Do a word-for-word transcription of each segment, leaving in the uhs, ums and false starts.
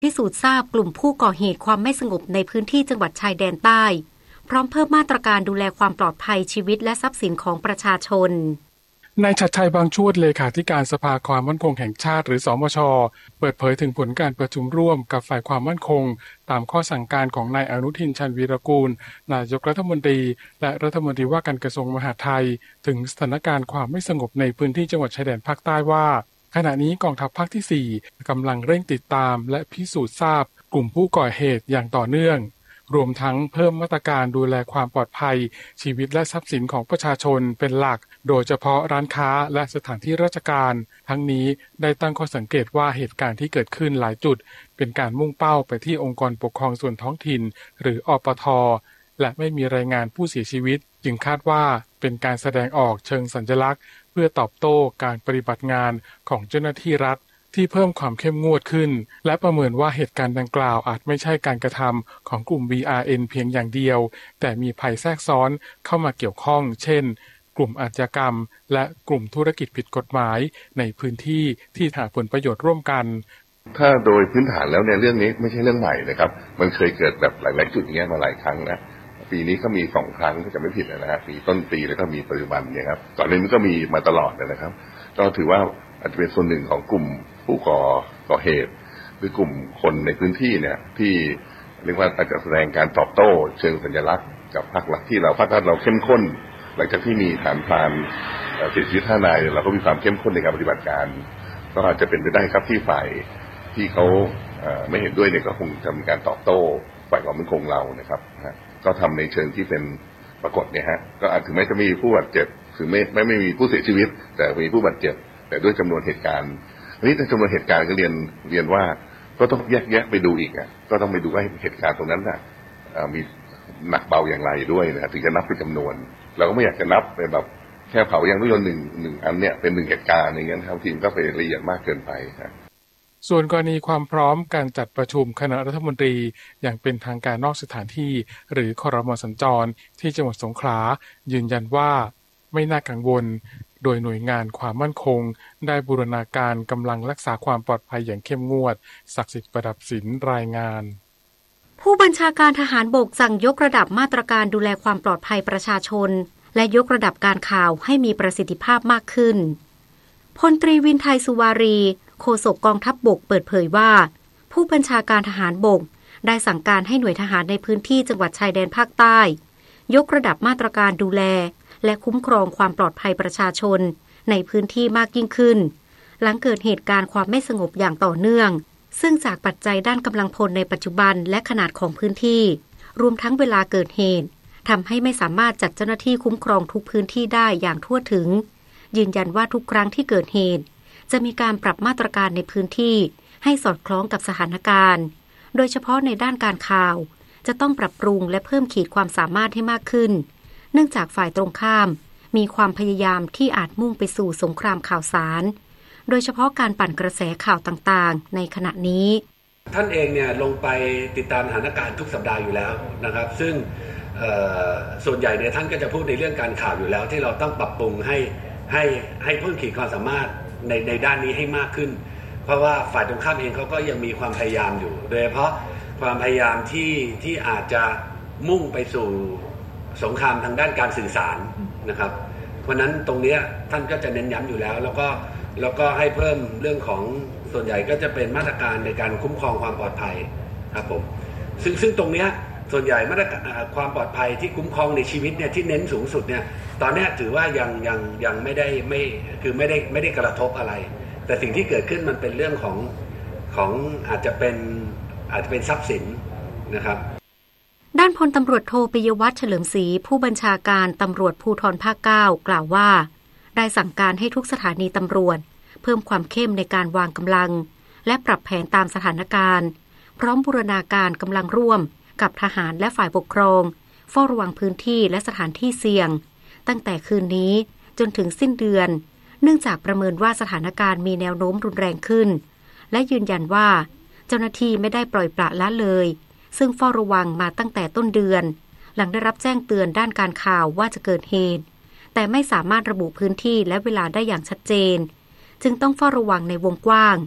พิสูจน์ทราบกลุ่มผู้ก่อเหตุความไม่สงบในพื้นที่จังหวัดชายแดนใต้พร้อมเพิ่มมาตรการดูแลความปลอดภัยชีวิตและทรัพย์สินของประชาชนนายชัดชัยบางชวดเลขาธิการสภาความมั่นคงแห่งชาติหรือสมช.เปิดเผยถึงผลการประชุมร่วมกับฝ่ายความมั่นคงตามข้อสั่งการของนายอนุทินชาญวีรกูลนายกรัฐมนตรีและรัฐมนตรีว่าการกระทรวงมหาดไทยถึงสถานการณ์ความไม่สงบในพื้นที่จังหวัดชายแดนภาคใต้ว่าขณะนี้กองทัพภาคที่สี่กำลังเร่งติดตามและพิสูจน์ทราบกลุ่มผู้ก่อเหตุอย่างต่อเนื่องรวมทั้งเพิ่มมาตรการดูแลความปลอดภัยชีวิตและทรัพย์สินของประชาชนเป็นหลักโดยเฉพาะร้านค้าและสถานที่ราชการทั้งนี้ได้ตั้งข้อสังเกตว่าเหตุการณ์ที่เกิดขึ้นหลายจุดเป็นการมุ่งเป้าไปที่องค์กรปกครองส่วนท้องถิ่นหรืออปท.และไม่มีรายงานผู้เสียชีวิตจึงคาดว่าเป็นการแสดงออกเชิงสัญลักษณ์เพื่อตอบโต้การปฏิบัติงานของเจ้าหน้าที่รัฐที่เพิ่มความเข้มงวดขึ้นและประเมินว่าเหตุการณ์ดังกล่าวอาจไม่ใช่การกระทำของกลุ่ม บี อาร์ เอ็น เพียงอย่างเดียวแต่มีภัยแทรกซ้อนเข้ามาเกี่ยวข้องเช่นกลุ่มอาชญากรรมและกลุ่มธุรกิจผิดกฎหมายในพื้นที่ที่หาผลประโยชน์ร่วมกันถ้าโดยพื้นฐานแล้วเนี่ยเรื่องนี้ไม่ใช่เรื่องใหม่นะครับมันเคยเกิดแบบหลายๆจุดอย่างเงี้ยมาหลายครั้งนะปีนี้ก็มีสองครั้งถ้าจะไม่ผิดนะฮะปีต้นปีแล้วก็มีปัจจุบันเนี่ยครับก่อนหน้านี้ก็มีมาตลอดนะครับก็ถือว่าอาจจะเป็นส่วนหนึ่งของกลุ่มผู้ก่อก่อเหตุหรือกลุ่มคนในพื้นที่เนี่ยที่เรียกว่าอาจจะแสดงการตอบโต้เชิงสัญลักษณ์กับพรรคหลักที่เราพรรครัฐเราเข้มข้นหลังจากที่มีฐานพรานเสียชีวิตห้านายเราก็มีความเข้มข้นในการปฏิบัติการก็อาจจะเป็นไปได้ครับที่ฝ่ายที่เขาไม่เห็นด้วยเนี่ยก็คงทำการตอบโต้ฝ่ายความมั่นคงเรานะครับก็ทำในเชิงที่เป็นปรากฏเนี่ยฮะก็อาจถึงแม้จะไม่มีผู้บาดเจ็บถึงไม่ไม่ไม่มีผู้เสียชีวิตแต่มีผู้บาดเจ็บแต่ด้วยจำนวนเหตุการณ์อันนี้ในจำนวนเหตุการณ์ก็เรียนเรียนว่าก็ต้องแยกแยะไปดูอีกอ่ะก็ต้องไปดูว่าเหตุการณ์ตรงนั้นน่ะมีหนักเบาอย่างไรด้วยนะถึงจะนับเป็นจำนวนเราก็ไม่อยากจะนับไปแบบแค่เผายางรถยนต์หนึ่งหนึ่งอันเนี่ยเป็นหนึ่งเหตุการณ์อย่างเงี้ยทั้งทีมก็ไปละเอียดมากเกินไปครับส่วนกรณีความพร้อมการจัดประชุมคณะรัฐมนตรีอย่างเป็นทางการนอกสถานที่หรือครม.สัญจรที่จังหวัดสงขลายืนยันว่าไม่น่ากังวลโดยหน่วยงานความมั่นคงได้บูรณาการกำลังรักษาความปลอดภัยอย่างเข้มงวดศักดิ์สิทธิ์ประดับศิลป์รายงานผู้บัญชาการทหารบกสั่งยกระดับมาตรการดูแลความปลอดภัยประชาชนและยกระดับการข่าวให้มีประสิทธิภาพมากขึ้นพลตรีวินไทยสุวารีโฆษกกองทัพบกเปิดเผยว่าผู้บัญชาการทหารบกได้สั่งการให้หน่วยทหารในพื้นที่จังหวัดชายแดนภาคใต้ยกระดับมาตรการดูแลและคุ้มครองความปลอดภัยประชาชนในพื้นที่มากยิ่งขึ้นหลังเกิดเหตุการณ์ความไม่สงบอย่างต่อเนื่องซึ่งจากปัจจัยด้านกำลังพลในปัจจุบันและขนาดของพื้นที่รวมทั้งเวลาเกิดเหตุทำให้ไม่สามารถจัดเจ้าหน้าที่คุ้มครองทุกพื้นที่ได้อย่างทั่วถึงยืนยันว่าทุกครั้งที่เกิดเหตุจะมีการปรับมาตรการในพื้นที่ให้สอดคล้องกับสถานการณ์โดยเฉพาะในด้านการข่าวจะต้องปรับปรุงและเพิ่มขีดความสามารถให้มากขึ้นเนื่องจากฝ่ายตรงข้ามมีความพยายามที่อาจมุ่งไปสู่สงครามข่าวสารโดยเฉพาะการปั่นกระแสข่าวต่างๆในขณะนี้ท่านเองเนี่ยลงไปติดตามสถานการณ์ทุกสัปดาห์อยู่แล้วนะครับซึ่งส่วนใหญ่เนี่ยท่านก็จะพูดในเรื่องการข่าวอยู่แล้วที่เราต้องปรับปรุงให้ให้ให้เพิ่มขีดความสามารถในในด้านนี้ให้มากขึ้นเพราะว่าฝ่ายตรงข้ามเองเขาก็ยังมีความพยายามอยู่โดยเฉพาะความพยายามที่ที่อาจจะมุ่งไปสู่สงครามทางด้านการสื่อสารนะครับเพราะนั้นตรงนี้ท่านก็จะเน้นย้ำอยู่แล้วแล้วก็แล้วก็ให้เพิ่มเรื่องของส่วนใหญ่ก็จะเป็นมาตรการในการคุ้มครองความปลอดภัยครับผมซึ่งซึ่งตรงนี้ส่วนใหญ่มาตรการความปลอดภัยที่คุ้มครองในชีวิตเนี่ยที่เน้นสูงสุดเนี่ยตอนนี้ถือว่ายังยังยังไม่ได้ไม่คือไม่ได้ไม่ได้กระทบอะไรแต่สิ่งที่เกิดขึ้นมันเป็นเรื่องของของอาจจะเป็นอาจจะเป็นทรัพย์สินนะครับด้านพลตำรวจโทปิยวัฒน์เฉลิมศรีผู้บัญชาการตำรวจภูธรภาคเก้ากล่าวว่าได้สั่งการให้ทุกสถานีตำรวจเพิ่มความเข้มในการวางกำลังและปรับแผนตามสถานการณ์พร้อมบูรณาการกำลังร่วมกับทหารและฝ่ายปกครองเฝ้าระวังพื้นที่และสถานที่เสี่ยงตั้งแต่คืนนี้จนถึงสิ้นเดือนเนื่องจากประเมินว่าสถานการณ์มีแนวโน้มรุนแรงขึ้นและยืนยันว่าเจ้าหน้าที่ไม่ได้ปล่อยปละละเลยซึ่งเฝ้าระวังมาตั้งแต่ต้นเดือนหลังได้รับแจ้งเตือนด้านการข่าวว่าจะเกิดเหตุแต่ไม่สามารถระบุพื้นที่และเวลาได้อย่างชัดเจนจึงต้องเฝ้าระวังในวงกว้าง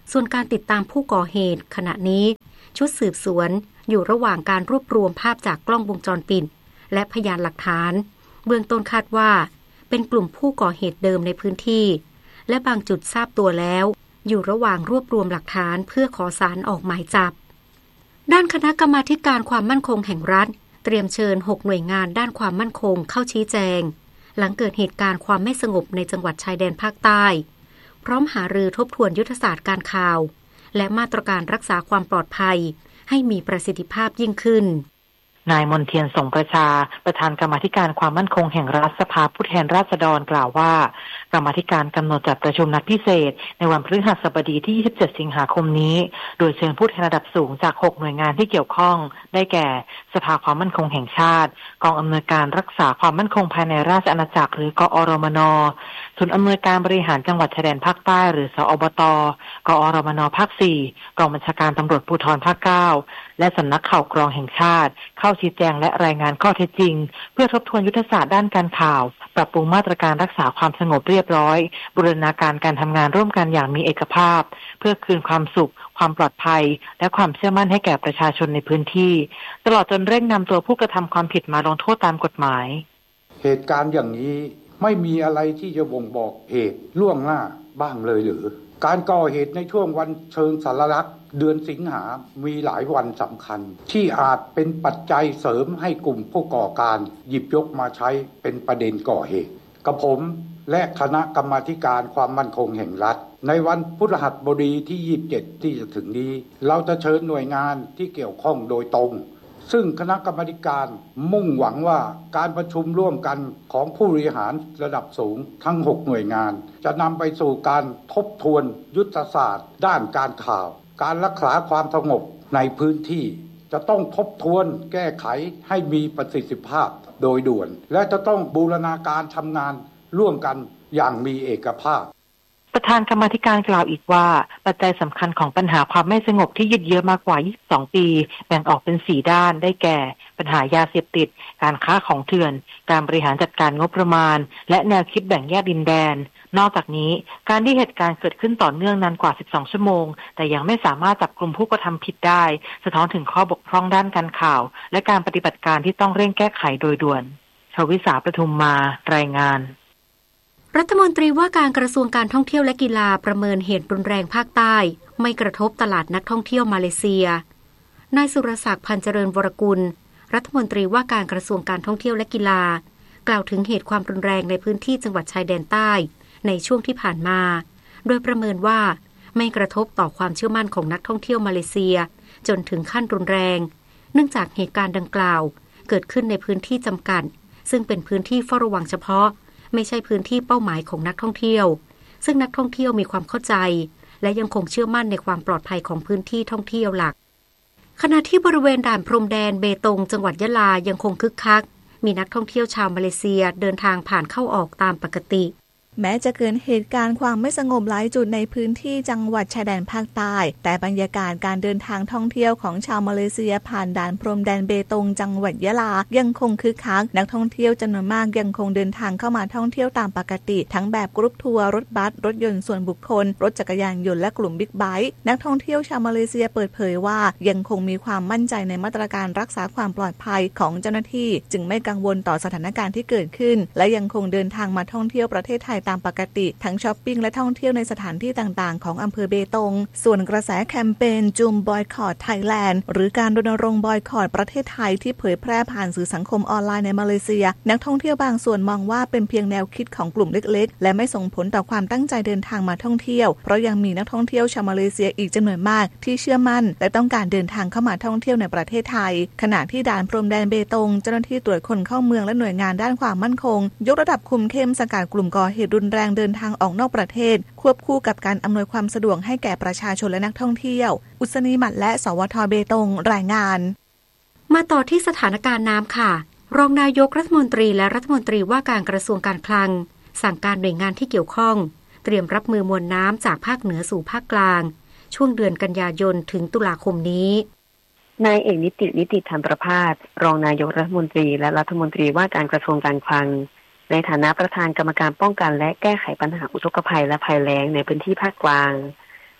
ส่วนการติดตามผู้ก่อเหตุขณะนี้ชุดสืบสวนอยู่ระหว่างการรวบรวมภาพจากกล้องวงจรปิดและพยานหลักฐานเบื้องต้นคาดว่าเป็นกลุ่มผู้ก่อเหตุเดิมในพื้นที่และบางจุดทราบตัวแล้วอยู่ระหว่างรวบรวมหลักฐานเพื่อขอศาลออกหมายจับด้านคณะกรรมาธิการความมั่นคงแห่งรัฐเตรียมเชิญหกหน่วยงานด้านความมั่นคงเข้าชี้แจงหลังเกิดเหตุการณ์ความไม่สงบในจังหวัดชายแดนภาคใต้พร้อมหารือทบทวนยุทธศาสตร์การข่าวและมาตรการรักษาความปลอดภัยให้มีประสิทธิภาพยิ่งขึ้นนายมนเทียนสงประชาประธานกรรมาธิการความมั่นคงแห่งรัฐสภาผู้แทนราษฎรกล่าวว่ากรรมาธิการกำหนดจัดประชุมนัดพิเศษในวันพฤหัสบดีที่ยี่สิบเจ็ดสิงหาคมนี้โดยเชิญผู้แทนระดับสูงจากหกหน่วยงานที่เกี่ยวข้องได้แก่สภาความมั่นคงแห่งชาติกองอำนวยการรักษาความมั่นคงภายในราชอาณาจักรหรือกอรมนศูนย์อำนวยการบริหารจังหวัดชายแดนภาคใต้หรือสอบตกอรมนภาคสี่กองบัญชาการตำรวจภูธรภาคเก้าและสำนักข่าวกรองแห่งชาติเข้าชี้แจงและรายงานข้อเท็จจริงเพื่อทบทวนยุทธศาสตร์ด้านการข่าวปรับปรุงมาตรการรักษาความสงบเรียบร้อยบูรณาการการทำงานร่วมกันอย่างมีเอกภาพเพื่อคืนความสุขความปลอดภัยและความเชื่อมั่นให้แก่ประชาชนในพื้นที่ตลอดจนเร่งนำตัวผู้กระทำความผิดมาลงโทษตามกฎหมายเหตุการณ์อย่างนี้ไม่มีอะไรที่จะบ่งบอกเหตุล่วงหน้าบ้างเลยหรือการก่อเหตุในช่วงวันเชิงสัญลักษณ์เดือนสิงหามีหลายวันสำคัญที่อาจเป็นปัจจัยเสริมให้กลุ่มผู้ก่อการหยิบยกมาใช้เป็นประเด็นก่อเหตุกับผมและคณะกรรมาธิการความมั่นคงแห่งรัฐในวันพฤหัสบดีที่ยี่สิบเจ็ดที่จะถึงนี้เราจะเชิญหน่วยงานที่เกี่ยวข้องโดยตรงซึ่งคณะกรรมาธิการมุ่งหวังว่าการประชุมร่วมกันของผู้บริหารระดับสูงทั้งหกหน่วยงานจะนำไปสู่การทบทวนยุทธศาสตร์ด้านการข่าวการรักษาความสงบในพื้นที่จะต้องทบทวนแก้ไขให้มีประสิทธิภาพโดยด่วนและจะต้องบูรณาการทำงานร่วมกันอย่างมีเอกภาพประธานกรรมาธิการกล่าวอีกว่าปัจจัยสำคัญของปัญหาความไม่สงบที่ยืดเยื้อมากกว่ายี่สิบสองปีแบ่งออกเป็นสี่ด้านได้แก่ปัญหายาเสพติดการค้าของเถื่อนการบริหารจัดการงบประมาณและแนวคิดแบ่งแยกดินแดนนอกจากนี้การที่เหตุการณ์เกิดขึ้นต่อเนื่องนานกว่าสิบสองชั่วโมงแต่ยังไม่สามารถจับกลุ่มผู้กระทำผิดได้สะท้อนถึงข้อบกพร่องด้านการข่าวและการปฏิบัติการที่ต้องเร่งแก้ไขโดยด่วนชวิสาประทุมมารายงานรัฐมนตรีว่าการกระทรวงการท่องเที่ยวและกีฬาประเมินเหตุรุนแรงภาคใต้ไม่กระทบตลาดนักท่องเที่ยวมาเลเซียนายสุรศักดิ์พันเจริญวรกุลรัฐมนตรีว่าการกระทรวงการท่องเที่ยวและกีฬากล่าวถึงเหตุความรุนแรงในพื้นที่จังหวัดชายแดนใต้ในช่วงที่ผ่านมาโดยประเมินว่าไม่กระทบต่อความเชื่อมั่นของนักท่องเที่ยวมาเลเซียจนถึงขั้นรุนแรงเนื่องจากเหตุการณ์ดังกล่าวเกิดขึ้นในพื้นที่จำกัดซึ่งเป็นพื้นที่เฝ้าระวังเฉพาะไม่ใช่พื้นที่เป้าหมายของนักท่องเที่ยวซึ่งนักท่องเที่ยวมีความเข้าใจและยังคงเชื่อมั่นในความปลอดภัยของพื้นที่ท่องเที่ยวหลักขณะที่บริเวณด่านพรมแดนเบตงจังหวัดยะลายังคงคึกคักมีนักท่องเที่ยวชาวมาเลเซียเดินทางผ่านเข้าออกตามปกติแม้จะเกิดเหตุการณ์ความไม่สงบหลายจุดในพื้นที่จังหวัดชายแดนภาคใต้แต่บรรยากาศการเดินทางท่องเที่ยวของชาวมาเลเซียผ่านด่านพรมแดนเบตงจังหวัดยะลายังคงคึกคักนักท่องเที่ยวจำนวนมากยังคงเดินทางเข้ามาท่องเที่ยวตามปกติทั้งแบบกรุ๊ปทัวร์รถบัสรถยนต์ส่วนบุคคลรถจักรยานยนต์และกลุ่มบิ๊กไบค์นักท่องเที่ยวชาวมาเลเซียเปิดเผยว่ายังคงมีความมั่นใจในมาตรการรักษาความปลอดภัยของเจ้าหน้าที่จึงไม่กังวลต่อสถานการณ์ที่เกิดขึ้นและยังคงเดินทางมาท่องเที่ยวประเทศไทยตามปกติทั้งช้อปปิ้งและท่องเที่ยวในสถานที่ต่างๆของอำเภอเบตงส่วนกระแสแคมเปญจูมบอยคอตไทยแลนด์หรือการรณรงค์บอยคอตประเทศไทยที่เผยแพร่ผ่านสื่อสังคมออนไลน์ในมาเลเซียนักท่องเที่ยวบางส่วนมองว่าเป็นเพียงแนวคิดของกลุ่มเล็กๆและไม่ส่งผลต่อความตั้งใจเดินทางมาท่องเที่ยวเพราะยังมีนักท่องเที่ยวชาวมาเลเซียอีกจำนวนมากที่เชื่อมั่นและต้องการเดินทางเข้ามาท่องเที่ยวในประเทศไทยขณะที่ด่านพรมแดนเบตงเจ้าหน้าที่ตรวจคนเข้าเมืองและหน่วยงานด้านความมั่นคงยกระดับคุมเข้มสกัดกลุ่มก่อเหตุรุนแรงเดินทางออกนอกประเทศควบคู่กับการอำนวยความสะดวกให้แก่ประชาชนและนักท่องเที่ยวอุศนีหมัดและสวทเบตงรายงานมาต่อที่สถานการณ์น้ำค่ะรองนายกรัฐมนตรีและรัฐมนตรีว่าการกระทรวงการคลังสั่งการหน่วยงานที่เกี่ยวข้องเตรียมรับมือมวลน้ำจากภาคเหนือสู่ภาคกลางช่วงเดือนกันยายนถึงตุลาคมนี้นายเอกนิตินิติธรรมประภาสรองนายกรัฐมนตรีและรัฐมนตรีว่าการกระทรวงการคลังในฐานะประธานกรรมการป้องกันและแก้ไขปัญหาอุทกภัยและภัยแล้งในพื้นที่ภาคกลาง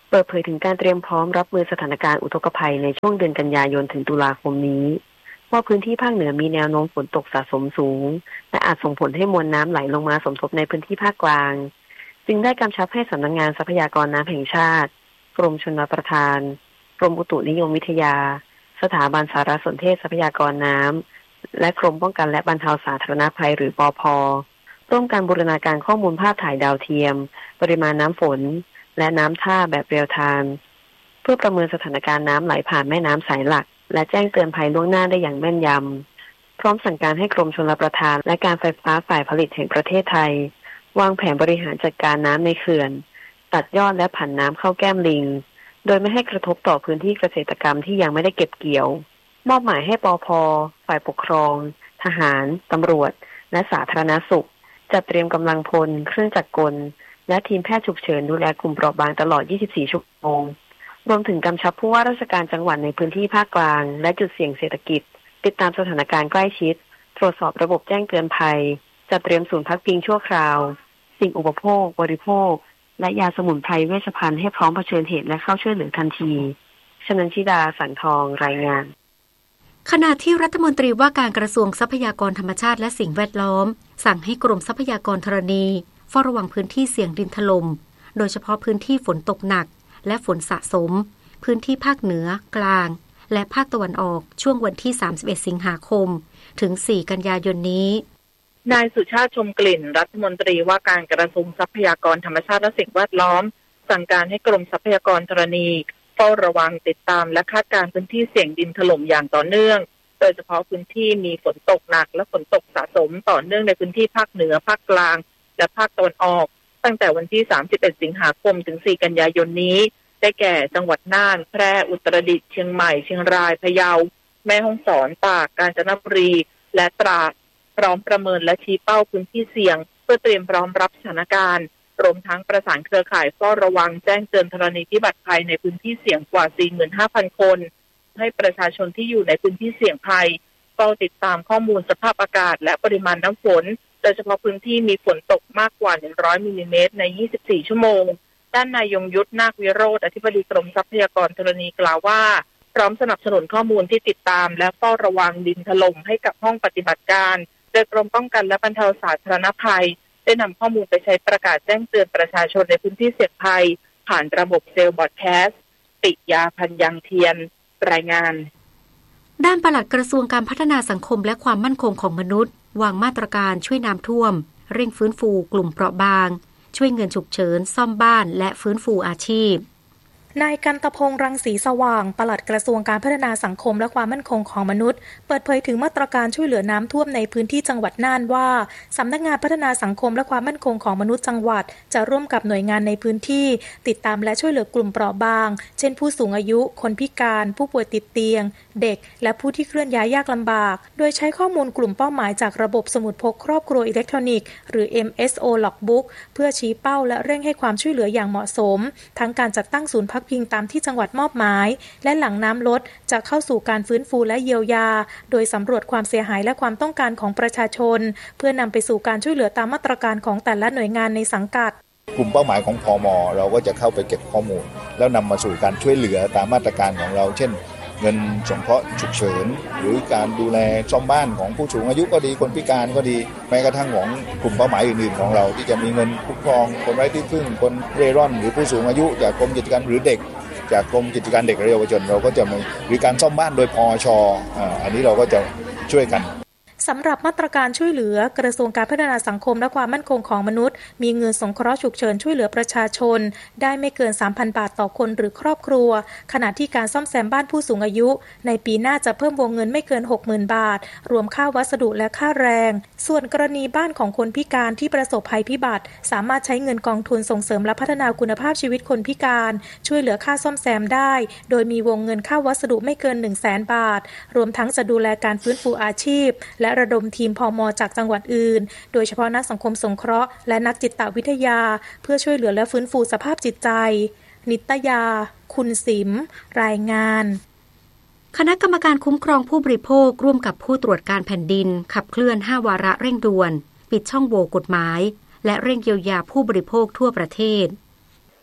เปิดเผยถึงการเตรียมพร้อมรับมือสถานการณ์อุทกภัยในช่วงเดือนกันยายนถึงตุลาคมนี้ว่าพื้นที่ภาคเหนือมีแนวโน้มฝนตกสะสมสูงและอาจส่งผลให้มวลน้ำไหลลงมาสมทบในพื้นที่ภาคกลางจึงได้กำชับให้สำนักงานทรัพยากรน้ำแห่งชาติกรมชลประทานกรมอุตุนิยมวิทยาสถาบันสารสนเทศทรัพยากรน้ำและกรมป้องกันและบรรเทาสาธารณภัยหรือปภ.ร่วมกันบูรณาการข้อมูลภาพถ่ายดาวเทียมปริมาณน้ำฝนและน้ำท่าแบบเรียลไทม์เพื่อประเมินสถานการณ์น้ำไหลผ่านแม่น้ำสายหลักและแจ้งเตือนภัยล่วงหน้าได้อย่างแม่นยำพร้อมสั่งการให้กรมชลประทานและการไฟฟ้าฝ่ายผลิตแห่งประเทศไทยวางแผนบริหารจัดการน้ำในเขื่อนตัดยอดและผันน้ำเข้าแก้มลิงโดยไม่ให้กระทบต่อพื้นที่เกษตรกรรมที่ยังไม่ได้เก็บเกี่ยวมอบหมายให้ปภ.ฝ่ายปกครองทหารตำรวจและสาธารณสุขจัดเตรียมกำลังพลเครื่องจักรกลและทีมแพทย์ฉุกเฉินดูแลกลุ่มเปราะบางตลอดยี่สิบสี่ชั่วโมงรวมถึงกำชับผู้ว่าราชการจังหวัดในพื้นที่ภาคกลางและจุดเสี่ยงเศรษฐกิจติดตามสถานการณ์ใกล้ชิดตรวจสอบระบบแจ้งเตือนภัยจัดเตรียมศูนย์พักพิงชั่วคราวสิ่งอุปโภคบริโภคและยาสมุนไพรเวชภัณฑ์ให้พร้อมเผชิญเหตุและเข้าช่วยเหลือทันทีชนันชิดาสันทองรายงานขณะที่รัฐมนตรีว่าการกระทรวงทรัพยากรธรรมชาติและสิ่งแวดล้อมสั่งให้กรมทรัพยากรธรณีเฝ้าระวังพื้นที่เสี่ยงดินถล่มโดยเฉพาะพื้นที่ฝนตกหนักและฝนสะสมพื้นที่ภาคเหนือกลางและภาคตะวันออกช่วงวันที่สามสิบเอ็ดสิงหาคมถึงสี่กันยายนนี้นายสุชาติชมกลิ่นรัฐมนตรีว่าการกระทรวงทรัพยากรธรรมชาติและสิ่งแวดล้อมสั่งการให้กรมทรัพยากรธรณีเฝ้าระวังติดตามและคาดการณ์พื้นที่เสี่ยงดินถล่มอย่างต่อเนื่องโดยเฉพาะพื้นที่มีฝนตกหนักและฝนตกสะสมต่อเนื่องในพื้นที่ภาคเหนือภาคกลางและภาคตะวันออกตั้งแต่วันที่สามสิบเอ็ดสิงหาคมถึงสี่กันยายนนี้ได้แก่จังหวัดน่านแพร่อุตรดิตถ์เชียงใหม่เชียงรายพะเยาแม่ฮ่องสอนตากกาญจนบุรีและตราดพร้อมประเมินและชี้เป้าพื้นที่เสี่ยงเพื่อเตรียมพร้อมรับสถานการณ์รวมทั้งประสานเครือข่ายเฝ้าระวังแจ้งเตือนธรณีพิบัติภัยในพื้นที่เสี่ยงกว่า สี่หมื่นห้าพัน คนให้ประชาชนที่อยู่ในพื้นที่เสี่ยงภัยเฝ้าติดตามข้อมูลสภาพอากาศและปริมาณน้ำฝนโดยเฉพาะพื้นที่มีฝนตกมากกว่าหนึ่งร้อยมิลลิเมตรในยี่สิบสี่ชั่วโมงด้านนายยงยุทธนาควิโรจน์อธิบดีกรมทรัพยากรธรณีกล่าวว่าพร้อมสนับสนุนข้อมูลที่ติดตามและเฝ้าระวังดินถล่มให้กับห้องปฏิบัติการโดยกรมป้องกันและบรรเทาสาธารณภัยได้นำข้อมูลไปใช้ประกาศแจ้งเตือนประชาชนในพื้นที่เสี่ยงภัยผ่านระบบเซลล์บอดแคสต์ปิยาพันยังเทียนรายงานด้านปลัดกระทรวงการพัฒนาสังคมและความมั่นคงของมนุษย์วางมาตรการช่วยน้ำท่วมเร่งฟื้นฟูกลุ่มเปราะบางช่วยเงินฉุกเฉินซ่อมบ้านและฟื้นฟูอาชีพนายกันตพงษ์รังสีสว่างปลัดกระทรวงการพัฒนาสังคมและความมั่นคงของมนุษย์เปิดเผยถึงมาตรการช่วยเหลือน้ำท่วมในพื้นที่จังหวัดน่านว่าสำนักงานพัฒนาสังคมและความมั่นคงของมนุษย์จังหวัดจะร่วมกับหน่วยงานในพื้นที่ติดตามและช่วยเหลือกลุ่มเปราะบางเช่นผู้สูงอายุคนพิการผู้ป่วยติดเตียงเด็กและผู้ที่เคลื่อนย้ายยากลำบากโดยใช้ข้อมูลกลุ่มเป้าหมายจากระบบสมุดพกครอบครัวอิเล็กทรอนิกส์หรือ เอ็ม เอส โอ Logbook เพื่อชี้เป้าและเร่งให้ความช่วยเหลืออย่างเหมาะสมทั้งการจัดตั้งศูนย์พักพิงตามที่จังหวัดมอบหมายและหลังน้ำลดจะเข้าสู่การฟื้นฟูและเยียวยาโดยสำรวจความเสียหายและความต้องการของประชาชนเพื่อนำไปสู่การช่วยเหลือตามมาตรการของแต่ละหน่วยงานในสังกัดกลุ่มเป้าหมายของพม.เราก็จะเข้าไปเก็บข้อมูลแล้วนำมาสู่การช่วยเหลือตามมาตรการของเราเช่นเงินสงเคราะห์ฉุกเฉินหรือการดูแลซ่อมบ้านของผู้สูงอายุก็ดีคนพิการก็ดีแม้กระทั่งของกลุ่มเป้าหมายอื่นๆของเราที่จะมีเงินคุ้มครองคนไร้ที่พึ่งคนเร่ร่อนหรือผู้สูงอายุจากกรมกิจการหรือเด็กจากกรมกิจการเด็กและเยาวชนเราก็จะมีหรือการซ่อมบ้านโดยพช.อ่าอันนี้เราก็จะช่วยกันสำหรับมาตรการช่วยเหลือกระทรวงการพัฒนาสังคมและความมั่นคงของมนุษย์มีเงินสงเคราะห์ฉุกเฉินช่วยเหลือประชาชนได้ไม่เกิน สามพัน บาทต่อคนหรือครอบครัวขณะที่การซ่อมแซมบ้านผู้สูงอายุในปีหน้าจะเพิ่มวงเงินไม่เกิน หกหมื่น บาทรวมค่าวัสดุและค่าแรงส่วนกรณีบ้านของคนพิการที่ประสบภัยพิบัติสามารถใช้เงินกองทุนส่งเสริมและพัฒนาคุณภาพชีวิตคนพิการช่วยเหลือค่าซ่อมแซมได้โดยมีวงเงินค่าวัสดุไม่เกิน หนึ่งแสน บาทรวมทั้งจะดูแลการฟื้นฟูอาชีพและระดมทีมพม.จากจังหวัดอื่นโดยเฉพาะนักสังคมสงเคราะห์และนักจิตวิทยาเพื่อช่วยเหลือและฟื้นฟูสภาพจิตใจนิตยาคุณสิมรายงานคณะกรรมการคุ้มครองผู้บริโภคร่วมกับผู้ตรวจการแผ่นดินขับเคลื่อนห้าวาระเร่งด่วนปิดช่องโหว่กฎหมายและเร่งเยียวยาผู้บริโภคทั่วประเทศ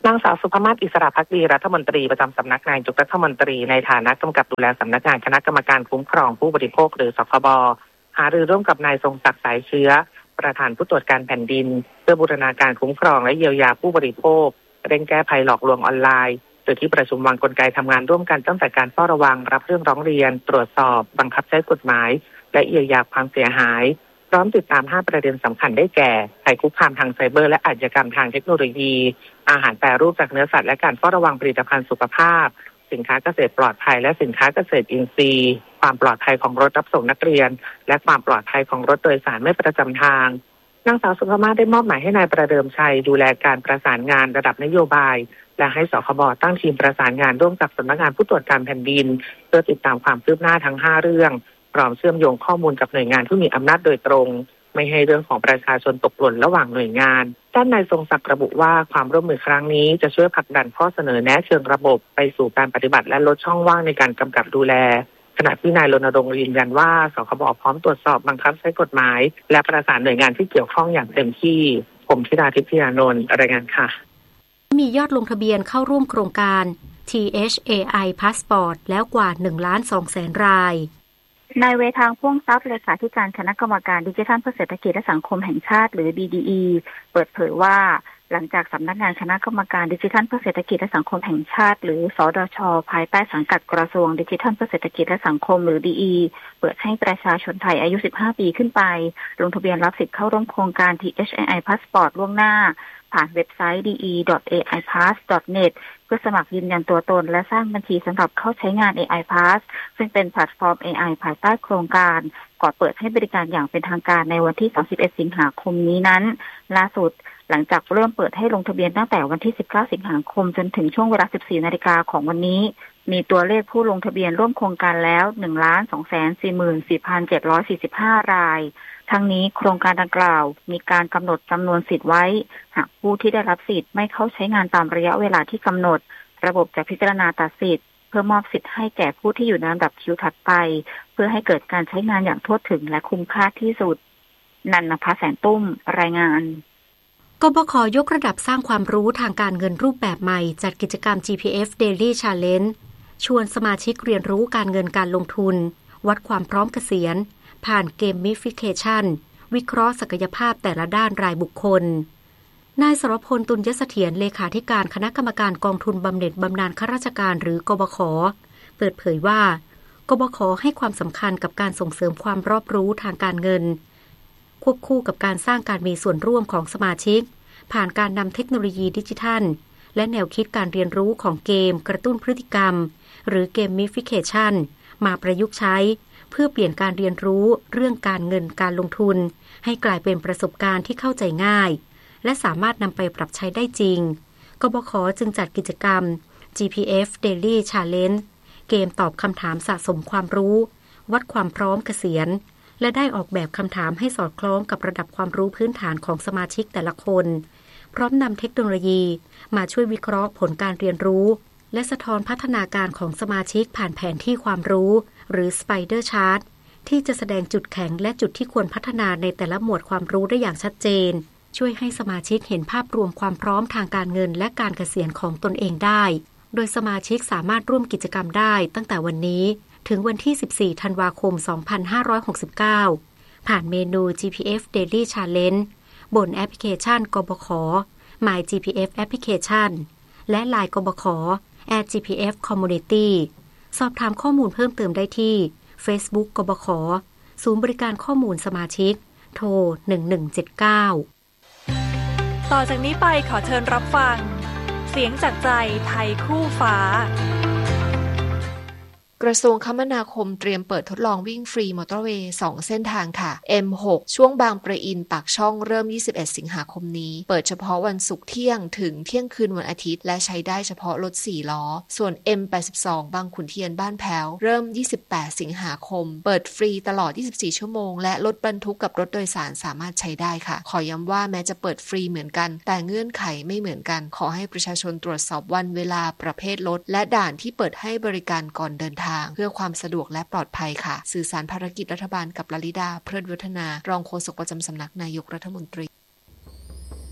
นางสาวสุภมาศอิสระภักดีรัฐมนตรีประจำสำนักนายกรัฐมนตรีในฐานะกำกับดูแลสำนักงานคณะกรรมการคุ้มครองผู้บริโภคหรือสคบหารือร่วมกับนายทรงศักดิ์สายเชื้อประธานผู้ตรวจการแผ่นดินเพื่อบูรณาการคุ้มครองและเยียวยาผู้บริโภคเร่งแก้ภัยหลอกลวงออนไลน์โดยที่ประชุมวางกลไกทำงานร่วมกันตั้งแต่การเฝ้าระวังรับเรื่องร้องเรียนตรวจสอบบังคับใช้กฎหมายและเยียวยาความเสียหายพร้อมติดตามห้าประเด็นสำคัญได้แก่ภัยคุกคามทางไซเบอร์และอาชญากรรมทางเทคโนโลยีอาหารแปรรูปจากเนื้อสัตว์และการเฝ้าระวังผลิตภัณฑ์สุขภาพสินค้าเกษตรปลอดภัยและสินค้าเกษตรอินทรีย์ความปลอดภัยของรถรับส่งนักเรียนและความปลอดภัยของรถโดยสารไม่ประจำทางนางสาวสุภมาศได้มอบหมายให้นายประเดิมชัยดูแลการประสานงานระดับนโยบายและให้สคบตั้งทีมประสานงานร่วมกับสำนักงานผู้ตรวจการแผ่นดินเพื่อติดตามความคืบหน้าทั้งห้าเรื่องพร้อมเชื่อมโยงข้อมูลกับหน่วยงานที่มีอำนาจโดยตรงไม่ให้เรื่องของประชาชนตกหล่นระหว่างหน่วยงานด้านนายทรงศักดิ์ระบุว่าความร่วมมือครั้งนี้จะช่วยผลักดันข้อเสนอแนะเชิงระบบไปสู่การปฏิบัติและลดช่องว่างในการกำกับดูแลขณะที่นายรณรงค์ยืนยันว่าสคบพร้อมตรวจสอบบังคับใช้กฎหมายและประสานหน่วยงานที่เกี่ยวข้องอย่างเต็มที่ผมธิดาทิพยานนท์รายงานค่ะมียอดลงทะเบียนเข้าร่วมโครงการ ที เอช เอ ไอ Passport แล้วกว่า หนึ่งล้านสองแสน รายนายเวทางพ่วงทรัพย์เลขาธิการคณะกรรมการดิจิทัลเพื่อเศรษฐกิจและสังคมแห่งชาติหรือ บี ดี อี เปิดเผยว่าหลังจากสำนักงานคณะกรรมการดิจิทัลเพื่อเศรษฐกิจและสังคมแห่งชาติหรือสดช.ภายใต้สังกัดกระทรวงดิจิทัลเพื่อเศรษฐกิจและสังคมหรือ ดี อี เปิดให้ประชาชนไทยอายุสิบห้าปีขึ้นไปลงทะเบียนรับสิทธิ์เข้าร่วมโครงการ ที เอช เอ ไอ Passport ล่วงหน้าผ่านเว็บไซต์ ดี อี ดอท เอ ไอ พาส ดอท เน็ต เพื่อสมัครยืนยันตัวตนและสร้างบัญชีสำหรับเข้าใช้งาน เอ ไอ Pass ซึ่งเป็นแพลตฟอร์ม เอ ไอ ภายใต้โครงการก่อนเปิดให้บริการอย่างเป็นทางการในวันที่สามสิบเอ็ดสิงหาคมนี้นั้นล่าสุดหลังจากเริ่มเปิดให้ลงทะเบียนตั้งแต่วันที่สิบเก้าสิงหาคมจนถึงช่วงเวลา สิบสี่นาฬิกาของวันนี้มีตัวเลขผู้ลงทะเบียนร่วมโครงการแล้ว หนึ่งล้านสองแสนสี่หมื่นสี่พันเจ็ดร้อยสี่สิบห้า รายทั้งนี้โครงการดังกล่าวมีการกำหนดจำนวนสิทธิ์ไว้หากผู้ที่ได้รับสิทธิ์ไม่เข้าใช้งานตามระยะเวลาที่กำหนดระบบจะพิจารณาตัดสิทธิ์เพื่อมอบสิทธิ์ให้แก่ผู้ที่อยู่ในลำดับคิวถัดไปเพื่อให้เกิดการใช้งานอย่างทั่วถึงและคุ้มค่าที่สุดนันนภาแสนตุ้มรายงานกบข.ยกระดับสร้างความรู้ทางการเงินรูปแบบใหม่จัดกิจกรรม จี พี เอฟ Daily Challenge ชวนสมาชิกเรียนรู้การเงินการลงทุนวัดความพร้อมเกษียณผ่านเกมมิฟิเคชันวิเคราะห์ศักยภาพแต่ละด้านรายบุคคลนายสรพลตุลยเสถียรเลขาธิการคณะกรรมการกองทุนบำเหน็จบำนาญข้าราชการหรือกบข.เปิดเผยว่ากบข.ให้ความสำคัญกับการส่งเสริมความรอบรู้ทางการเงินควบคู่กับการสร้างการมีส่วนร่วมของสมาชิกผ่านการนำเทคโนโลยีดิจิทัลและแนวคิดการเรียนรู้ของเกมกระตุ้นพฤติกรรมหรือเกมมิฟิเคชันมาประยุกต์ใช้เพื่อเปลี่ยนการเรียนรู้เรื่องการเงินการลงทุนให้กลายเป็นประสบการณ์ที่เข้าใจง่ายและสามารถนำไปปรับใช้ได้จริงกบข.จึงจัดกิจกรรม จี พี เอฟ Daily Challenge เกมตอบคำถามสะสมความรู้วัดความพร้อมเกษียณและได้ออกแบบคำถามให้สอดคล้องกับระดับความรู้พื้นฐานของสมาชิกแต่ละคนพร้อมนำเทคโนโลยีมาช่วยวิเคราะห์ผลการเรียนรู้และสะท้อนพัฒนาการของสมาชิกผ่านแผนที่ความรู้หรือ Spider Chart ที่จะแสดงจุดแข็งและจุดที่ควรพัฒนาในแต่ละหมวดความรู้ได้อย่างชัดเจนช่วยให้สมาชิกเห็นภาพรวมความพร้อมทางการเงินและการเกษียณของตนเองได้โดยสมาชิกสามารถร่วมกิจกรรมได้ตั้งแต่วันนี้ถึงวันที่สิบสี่ธันวาคมสองพันห้าร้อยหกสิบเก้าผ่านเมนู จี พี เอฟ Daily Challenge บนแอปพลิเคชันกบข. My จี พี เอฟ Application และ ไลน์ กบข. แอท จี พี เอฟ Community สอบถามข้อมูลเพิ่มเติมได้ที่ Facebook กบข. ศูนย์บริการข้อมูลสมาชิกโทรหนึ่งหนึ่งเจ็ดเก้าต่อจากนี้ไปขอเชิญรับฟังเสียงจากใจไทยคู่ฟ้ากระทรวงคมนาคมเตรียมเปิดทดลองวิ่งฟรีมอเตอร์เวย์สองเส้นทางค่ะ เอ็ม หก ช่วงบางปะอินปากช่องเริ่มยี่สิบเอ็ดสิงหาคมนี้เปิดเฉพาะวันศุกร์เที่ยงถึงเที่ยงคืนวันอาทิตย์และใช้ได้เฉพาะรถสี่ล้อส่วน เอ็ม แปดสิบสอง บางขุนเทียนบ้านแพ้วเริ่มยี่สิบแปดสิงหาคมเปิดฟรีตลอดยี่สิบสี่ชั่วโมงและรถบรรทุกกับรถโดยสารสามารถใช้ได้ค่ะขอย้ำว่าแม้จะเปิดฟรีเหมือนกันแต่เงื่อนไขไม่เหมือนกันขอให้ประชาชนตรวจสอบวันเวลาประเภทรถและด่านที่เปิดให้บริการก่อนเดินทางเพื่อความสะดวกและปลอดภัยค่ะสื่อสารภารกิจรัฐบาลกับลลิดาเพลิดวัฒนารองโฆษกประจำสำนักนายกรัฐมนตรี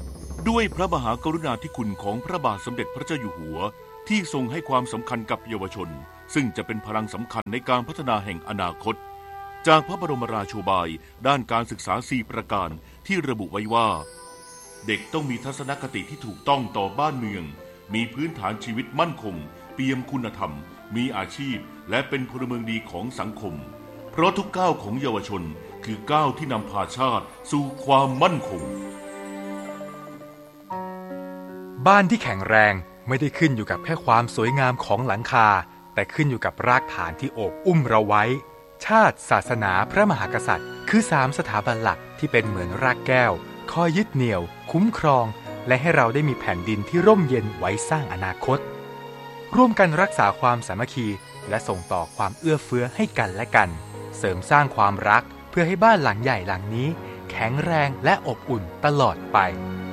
ด้วยพระมหากรุณาธิคุณของพระบาทสมเด็จพระเจ้าอยู่หัวที่ทรงให้ความสำคัญกับเยาวชนซึ่งจะเป็นพลังสำคัญในการพัฒนาแห่งอนาคตจากพระบรมราโชบายด้านการศึกษาสี่ประการที่ระบุไว้ว่าเด็กต้องมีทัศนคติที่ถูกต้องต่อบ้านเมืองมีพื้นฐานชีวิตมั่นคงเปี่ยมคุณธรรมมีอาชีพและเป็นพลเมืองดีของสังคมเพราะทุกก้าวของเยาวชนคือก้าวที่นำพาชาติสู่ความมั่นคงบ้านที่แข็งแรงไม่ได้ขึ้นอยู่กับแค่ความสวยงามของหลังคาแต่ขึ้นอยู่กับรากฐานที่โอบอุ้มเราไว้ชาติศาสนาพระมหากษัตริย์คือสามสถาบันหลักที่เป็นเหมือนรากแก้วคอยยึดเหนี่ยวคุ้มครองและให้เราได้มีแผ่นดินที่ร่มเย็นไว้สร้างอนาคตร่วมกันรักษาความสามัคคีและส่งต่อความเอื้อเฟื้อให้กันและกันเสริมสร้างความรักเพื่อให้บ้านหลังใหญ่หลังนี้แข็งแรงและอบอุ่นตลอดไป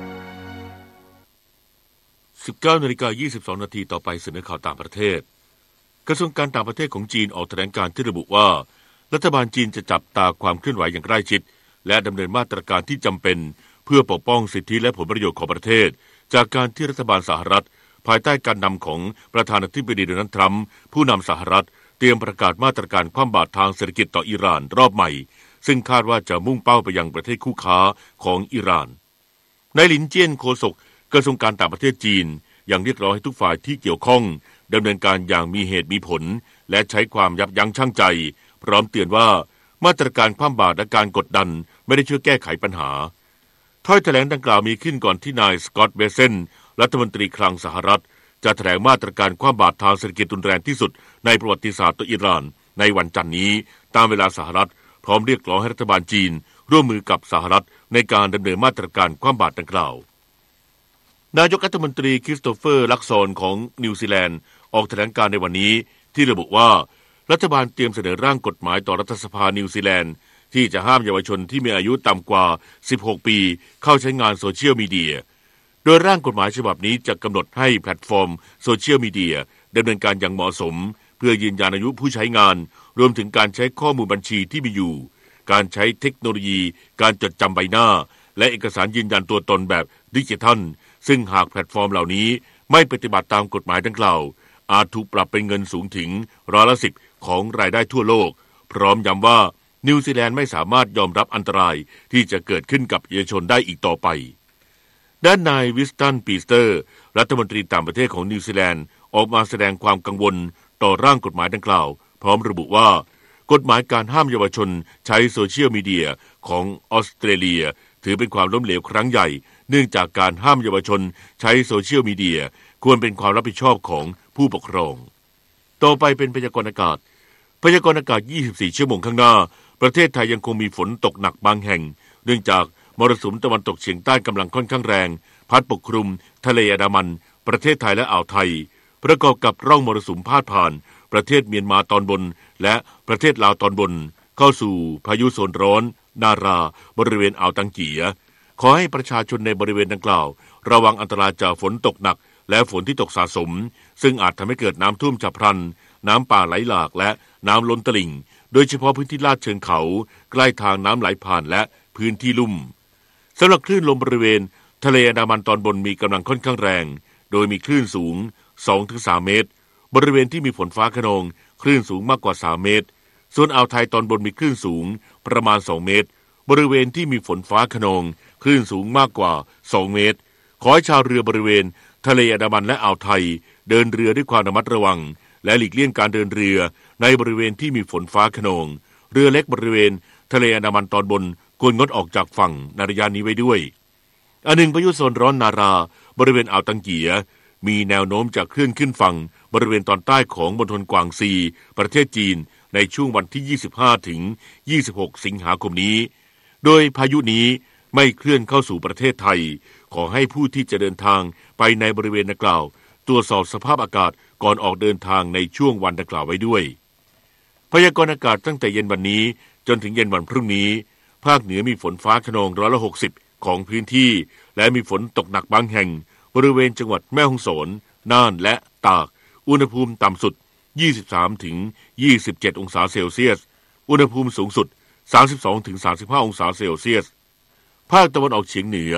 สิบเก้านาฬิกายี่สิบสองนาทีต่อไปเสนอข่าวต่างประเทศกระทรวงการต่างประเทศของจีนออกแถลงการที่ระบุว่ารัฐบาลจีนจะจับตาความเคลื่อนไหวอย่างใกล้ชิดและดำเนินมาตรการที่จำเป็นเพื่อปกป้องสิทธิและผลประโยชน์ของประเทศจากการที่รัฐบาลสหรัฐภายใต้การนำของประธานาธิบดีโดนัลด์ทรัมป์ผู้นำสหรัฐเตรียมประกาศมาตรการคว่ำบาตรทางเศรษฐกิจต่ออิหร่านรอบใหม่ซึ่งคาดว่าจะมุ่งเป้าไปยังประเทศคู่ค้าของอิหร่านนายหลินเจี้ยนโฆษกกระทรวงการต่างประเทศจีนยังเรียกร้องให้ทุกฝ่ายที่เกี่ยวข้องดำเนินการอย่างมีเหตุมีผลและใช้ความยับยั้งชั่งใจพร้อมเตือนว่ามาตรการคว่ำบาตรและการกดดันไม่ได้ช่วยแก้ไขปัญหาถ้อยแถลงดังกล่าวมีขึ้นก่อนที่นายสกอตต์เบเซนรัฐมนตรีคลังสหรัฐจะแถลงมาตรการคว่ำบาตรทางเศรษฐกิจรุนแรงที่สุดในประวัติศาสตร์ต่ออิหร่านในวันจันทร์นี้ตามเวลาสหรัฐพร้อมเรียกร้องให้รัฐบาลจีนร่วมมือกับสหรัฐในการดำเนินมาตรการคว่ำบาตรดังกล่าวนายกรัฐมนตรีคริสโตเฟอร์ลักซอนของนิวซีแลนด์ออกแถลงการในวันนี้ที่ระบุว่ารัฐบาลเตรียมเสนอร่างกฎหมายต่อรัฐสภานิวซีแลนด์ที่จะห้ามเยาวชนที่มีอายุต่ำกว่าสิบหกปีเข้าใช้งานโซเชียลมีเดียโดยร่างกฎหมายฉบับนี้จะกำหนดให้แพลตฟอร์มโซเชียลมีเดียดำเนินการอย่างเหมาะสมเพื่อยืนยันอายุผู้ใช้งานรวมถึงการใช้ข้อมูลบัญชีที่มีอยู่การใช้เทคโนโลยีการจดจำใบหน้าและเอกสารยืนยันตัวตนแบบดิจิทัลซึ่งหากแพลตฟอร์มเหล่านี้ไม่ปฏิบัติตามกฎหมายดังกล่าวอาจถูกปรับเป็นเงินสูงถึงร้อยละสิบของรายได้ทั่วโลกพร้อมย้ำว่านิวซีแลนด์ไม่สามารถยอมรับอันตรายที่จะเกิดขึ้นกับเยาวชนได้อีกต่อไปด้านนายวิสตันปีสเตอร์รัฐมนตรีต่างประเทศของนิวซีแลนด์ออกมาแสดงความกังวลต่อร่างกฎหมายดังกล่าวพร้อมระบุว่ากฎหมายการห้ามเยาวชนใช้โซเชียลมีเดียของออสเตรเลียถือเป็นความล้มเหลวครั้งใหญ่เนื่องจากการห้ามเยาวชนใช้โซเชียลมีเดียควรเป็นความรับผิดชอบของผู้ปกครองต่อไปเป็นพยากรณ์อากาศพยากรณ์อากาศยี่สิบสี่ชั่วโมงข้างหน้าประเทศไทยยังคงมีฝนตกหนักบางแห่งเนื่องจากมรสุมตะวันตกเฉียงใต้กำลังค่อนข้างแรงพัดปกคลุมทะเลอันดามันประเทศไทยและอ่าวไทยประกอบกับร่องมรสุมพาดผ่านประเทศเมียนมาตอนบนและประเทศลาวตอนบนเข้าสู่พายุโซนร้อนนาราบริเวณอ่าวตังเกียขอให้ประชาชนในบริเวณดังกล่าวระวังอันตรายจากฝนตกหนักและฝนที่ตกสะสมซึ่งอาจทำให้เกิดน้ำท่วมฉับพลันน้ำป่าไหลหลากและน้ำล้นตลิ่งโดยเฉพาะพื้นที่ลาดเชิงเขาใกล้ทางน้ำไหลผ่านและพื้นที่ลุ่มสำหรับคลื่นลมบริเวณทะเลอันดามันตอนบนมีกำลังค่อนข้างแรงโดยมีคลื่นสูง สองถึงสาม เมตรบริเวณที่มีฝนฟ้าคะนองคลื่นสูงมากกว่าสามเมตรส่วนอ่าวไทยตอนบนมีคลื่นสูงประมาณสองเมตรบริเวณที่มีฝนฟ้าคะนองคลื่นสูงมากกว่าสองเมตรขอให้ชาวเรือบริเวณทะเลอันดามันและอ่าวไทยเดินเรือด้วยความระมัดระวังและหลีกเลี่ยงการเดินเรือในบริเวณที่มีฝนฟ้าคะนองเรือเล็กบริเวณทะเลอันดามันตอนบนควรงดออกจากฝั่งในระยะนี้ไว้ด้วยอันหนึ่งพายุโซนร้อนนาราบริเวณอ่าวตังเกียมีแนวโน้มจะเคลื่อนขึ้นฝั่งบริเวณตอนใต้ของมณฑลกวางซีประเทศจีนในช่วงวันที่ยี่สิบห้าถึงยี่สิบหกสิงหาคมนี้โดยพายุนี้ไม่เคลื่อนเข้าสู่ประเทศไทยขอให้ผู้ที่จะเดินทางไปในบริเวณดังกล่าวตรวจสอบสภาพอากาศก่อนออกเดินทางในช่วงวันดังกล่าวไว้ด้วยพยากรณ์อากาศตั้งแต่เย็นวันนี้จนถึงเย็นวันพรุ่งนี้ภาคเหนือมีฝนฟ้าคะนองร้อยละหกสิบของพื้นที่และมีฝนตกหนักบางแห่งบริเวณจังหวัดแม่ฮ่องสอนน่านและตากอุณหภูมิต่ำสุดยี่สิบสามถึงยี่สิบเจ็ดองศาเซลเซียสอุณหภูมิสูงสุดสามสิบสองถึงสามสิบห้าองศาเซลเซียสภาคตะวันออกเฉียงเหนือ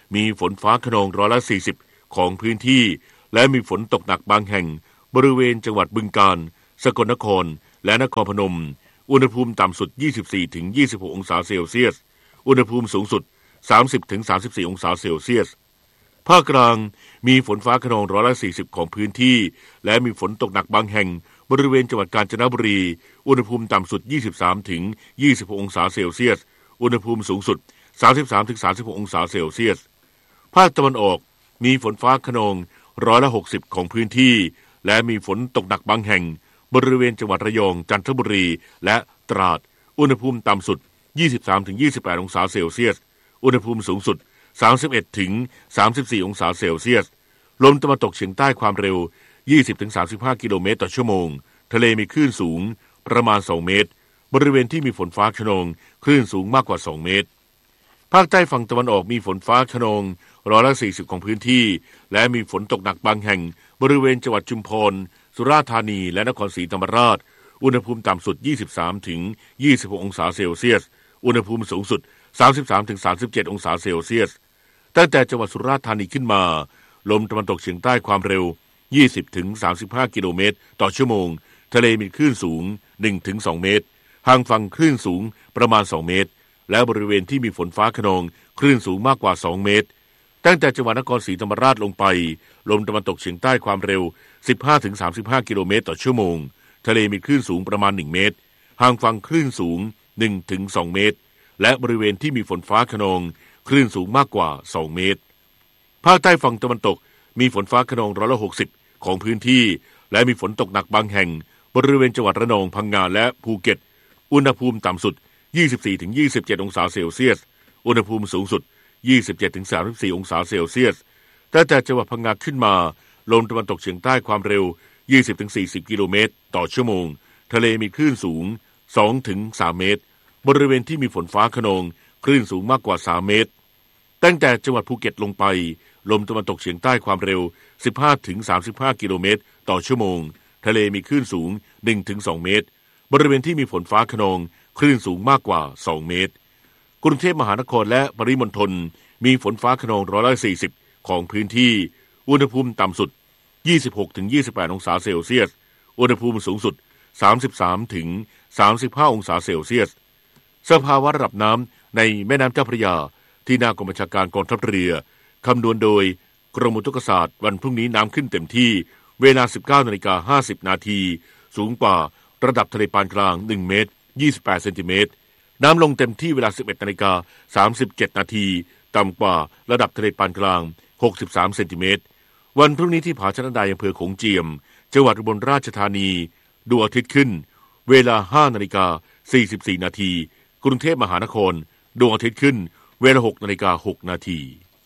มีฝนฟ้าคะนองร้อยละสี่สิบของพื้นที่และมีฝนตกหนักบางแห่งบริเวณจังหวัดบึงกาฬสกลนครและนครพนมอุณหภูมิต่ำสุด ยี่สิบสี่ถึงยี่สิบหก องศาเซลเซียสอุณหภูมิสูงสุด สามสิบถึงสามสิบสี่ องศาเซลเซียสภาคกลางมีฝนฟ้าคะนองร้อยละสี่สิบของพื้นที่และมีฝนตกหนักบางแห่งบริเวณจังหวัดกาญจนบุรีอุณหภูมิต่ำสุด ยี่สิบสามถึงยี่สิบหก องศาเซลเซียสอุณหภูมิสูงสุด สามสิบสามถึงสามสิบหก องศาเซลเซียสภาคตะวันออกมีฝนฟ้าคะนองร้อยละหกสิบของพื้นที่และมีฝนตกหนักบางแห่งบริเวณจังหวัดระยองจันทบุรีและตราดอุณหภูมิต่ำสุด ยี่สิบสามถึงยี่สิบแปด องศาเซลเซียสอุณหภูมิสูงสุด สามสิบเอ็ดถึงสามสิบสี่ องศาเซลเซียสลมตะวันตกเฉียงใต้ความเร็ว ยี่สิบถึงสามสิบห้า กิโลเมตรต่อชั่วโมงทะเลมีคลื่นสูงประมาณสองเมตรบริเวณที่มีฝนฟ้าคะนองคลื่นสูงมากกว่าสองเมตรภาคใต้ฝั่งตะวันออกมีฝนฟ้าคะนองร้อยละสี่สิบของพื้นที่และมีฝนตกหนักบางแห่งบริเวณจังหวัดชุมพรสุราษฎร์ธานีและนครศรีธรรมราชอุณหภูมิต่ำสุด ยี่สิบสามถึงยี่สิบหก องศาเซลเซียสอุณหภูมิสูงสุด สามสิบสามถึงสามสิบเจ็ด องศาเซลเซียสตั้งแต่จังหวัดสุราษฎร์ธานีขึ้นมาลมตะวันตกเฉียงใต้ความเร็ว ยี่สิบถึงสามสิบห้า กิโลเมตรต่อชั่วโมงทะเลมีคลื่นสูง หนึ่งถึงสอง เมตรห่างฝั่งคลื่นสูงประมาณสองเมตรและบริเวณที่มีฝนฟ้าคะนองคลื่นสูงมากกว่าสองเมตรตั้งแต่จังหวัดนครศรีธรรมราชลงไปลมตะวันตกเฉียงใต้ความเร็ว สิบห้าถึงสามสิบห้า กิโลเมตรต่อชั่วโมงทะเลมีคลื่นสูงประมาณหนึ่งเมตรห่างฝั่งคลื่นสูง หนึ่งถึงสอง เมตรและบริเวณที่มีฝนฟ้าคะนองคลื่นสูงมากกว่าสองเมตรภาคใต้ฝั่งตะวันตกมีฝนฟ้าคะนองร้อยละหกสิบของพื้นที่และมีฝนตกหนักบางแห่งบริเวณจังหวัดระนองพังงาและภูเก็ตอุณหภูมิต่ำสุด ยี่สิบสี่ถึงยี่สิบเจ็ด องศาเซลเซียสอุณหภูมิสูงสุด ยี่สิบเจ็ดถึงสามสิบสี่ องศาเซลเซียสตั้งแต่จังหวัดพังงาขึ้นมาลมตะวันตกเฉียงใต้ความเร็ว ยี่สิบถึงสี่สิบ กิโลเมตรต่อชั่วโมงทะเลมีคลื่นสูง สองถึงสาม เมตรบริเวณที่มีฝนฟ้าคะนองคลื่นสูงมากกว่าสามเมตรตั้งแต่จังหวัดภูเก็ตลงไปลมตะวันตกเฉียงใต้ความเร็ว สิบห้าถึงสามสิบห้า กิโลเมตรต่อชั่วโมงทะเลมีคลื่นสูง หนึ่งถึงสอง เมตรบริเวณที่มีฝนฟ้าคะนองคลื่นสูงมากกว่าสองเมตรกรุงเทพมหานครและปริมณฑลมีฝนฟ้าคะนองร้อยละสี่สิบของพื้นที่อุณหภูมิต่ำสุด ยี่สิบหกถึงยี่สิบแปด องศาเซลเซียสอุณหภูมิสูงสุด สามสิบสามถึงสามสิบห้า องศาเซลเซียสสภาวะระดับน้ำในแม่น้ำเจ้าพระยาที่หน้ากองบัญชาการกองทัพเรือคำนวณโดยกรมอุตุนิยมวิทยาวันพรุ่งนี้น้ำขึ้นเต็มที่เวลา สิบเก้านาฬิกาห้าสิบ นาทีสูงกว่าระดับทะเลปานกลางหนึ่งเมตรยี่สิบแปดเซนติเมตรน้ำลงเต็มที่เวลา สิบเอ็ดนาฬิกาสามสิบเจ็ด นาทีต่ำกว่าระดับทะเลปานกลางหกสิบสามเซนติเมตรวันพรุ่งนี้ที่ผาชะนดาอำเภอโขงเจียมจังหวัดอุบลราชธานีดวงอาทิตย์ขึ้นเวลา ห้านาฬิกาสี่สิบสี่ นาทีกรุงเทพมหานครดวงอาทิตย์ขึ้นเวลา หกนาฬิกาหก นาที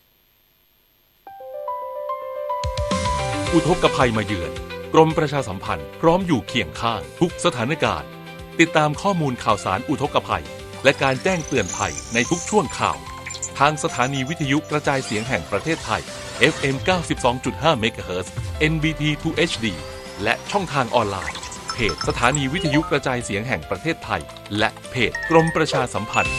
อุทกภัยมาเยือนกรมประชาสัมพันธ์พร้อมอยู่เคียงข้างทุกสถานการณ์ติดตามข้อมูลข่าวสารอุทกภัยและการแจ้งเตือนภัยในทุกช่วงข่าวทางสถานีวิทยุกระจายเสียงแห่งประเทศไทย เอฟ เอ็ม เก้าสิบสองจุดห้า เมกะเฮิรตซ์ เอ็น บี ที ทู เอช ดี และช่องทางออนไลน์เพจสถานีวิทยุกระจายเสียงแห่งประเทศไทยและเพจกรมประชาสัมพันธ์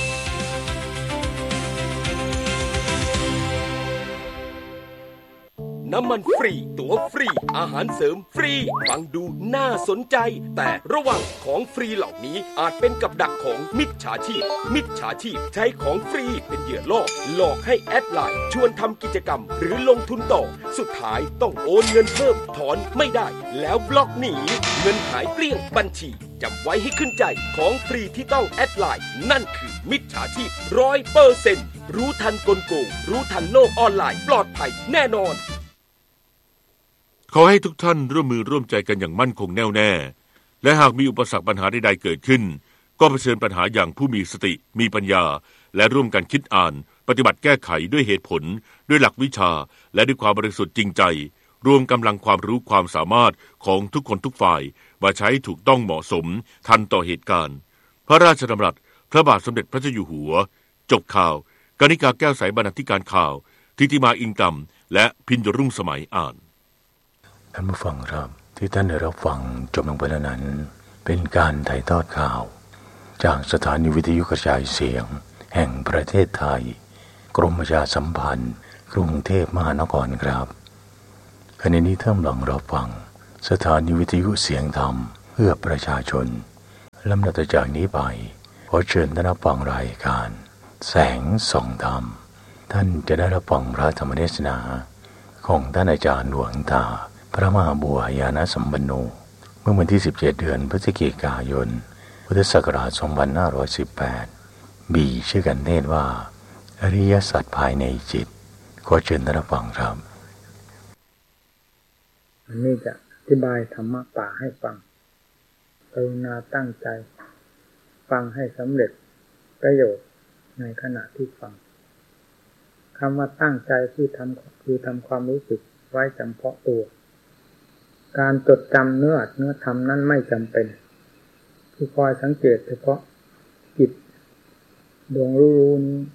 น้ำมันฟรีตั๋วฟรีอาหารเสริมฟรีฟังดูน่าสนใจแต่ระวังของฟรีเหล่านี้อาจเป็นกับดักของมิจฉาชีพมิจฉาชีพใช้ของฟรีเป็นเหยื่อล่อหลอกให้แอดไลน์ชวนทำกิจกรรมหรือลงทุนต่อสุดท้ายต้องโอนเงินเพิ่มถอนไม่ได้แล้วบล็อกหนีเงินหายเกลี้ยงบัญชีจำไว้ให้ขึ้นใจของฟรีที่ต้องแอดไลน์นั่นคือมิจฉาชีพ ร้อยเปอร์เซ็นต์ รู้ทันกลโกงรู้ทันโลกออนไลน์ปลอดภัยแน่นอนขอให้ทุกท่านร่วมมือร่วมใจกันอย่างมั่นคงแน่วแน่และหากมีอุปสรรคปัญหาใดๆเกิดขึ้นก็เผชิญปัญหาอย่างผู้มีสติมีปัญญาและร่วมกันคิดอ่านปฏิบัติแก้ไขด้วยเหตุผลด้วยหลักวิชาและด้วยความบริสุทธิ์จริงใจรวมกำลังความรู้ความสามารถของทุกคนทุกฝ่ายมาใช้ถูกต้องเหมาะสมทันต่อเหตุการณ์พระราชดำรัสพระบาทสมเด็จพระเจ้าอยู่หัวจบข่าวกนิกาแก้วใสบรรณาธิการข่าวทิติมาอิงกำและพิญญรุ่งสมัยอ่านท่านผู้ฟังครับที่ท่านได้รับฟังจบลงไปแล้วนั้นเป็นการถ่ายทอดข่าวจากสถานีวิทยุกระจายเสียงแห่งประเทศไทยกรมประชาสัมพันธ์กรุงเทพมหานครครับขณะนี้ท่านกำลังรับฟังสถานีวิทยุเสียงธรรมเพื่อประชาชนลำดับจากนี้ไปขอเชิญท่านรับฟังรายการแสงส่องธรรมท่านจะได้รับฟังพระธรรมเทศนาของท่านอาจารย์หลวงตาพระมหาบัวยานสัมปันโนเมื่อวันที่สิบเจ็ดเดือนพฤศจิกายนพุทธศักราชสองพันห้าร้อยสิบแปดมีชื่อกันเทศว่าอริยสัจภายในจิตขอเชิญท่านรับฟังครับอันนี้จะอธิบายธรรมะป่าให้ฟังกรุณาตั้งใจฟังให้สำเร็จประโยชน์ในขณะที่ฟังคำว่าตั้งใจคือทำคือทำความรู้สึกไว้จำเพาะตัวการจดจำเนื้อเนื้อธรรมนั้นไม่จำเป็นคือคอยสังเกตเฉพาะจิตดวงรู้ๆนี้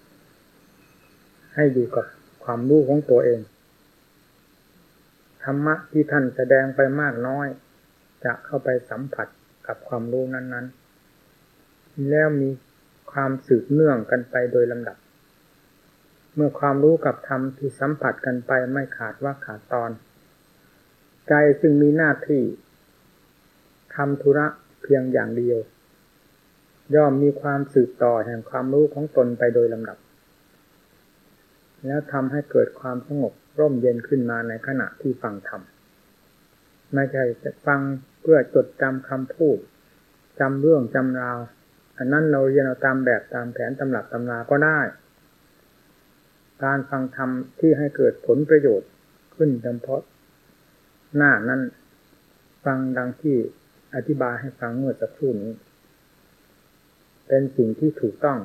ให้อยู่กับความรู้ของตัวเองธรรมะที่ท่านแสดงไปมากน้อยจะเข้าไปสัมผัสกับความรู้นั้นๆแล้วมีความสืบเนื่องกันไปโดยลำดับเมื่อความรู้กับธรรมที่สัมผัสกันไปไม่ขาดว่าขาดตอนใจซึ่งมีหน้าที่ทำธุระเพียงอย่างเดียวย่อมมีความสืบต่อแห่งความรู้ของตนไปโดยลำดับแล้วทำให้เกิดความสงบร่มเย็นขึ้นมาในขณะที่ฟังธรรมไม่ใช่จะฟังเพื่อจดจำคำพูดจำเรื่องจำราวอันนั้นเราเรียนเอาตามแบบตามแผนตำรับตำราก็ได้การฟังธรรมที่ให้เกิดผลประโยชน์ขึ้นเฉพาะหน้านั้นฟังดังที่อธิบายให้ฟังเมื่อสักครู่นี้เป็นสิ่งที่ถูกต้อง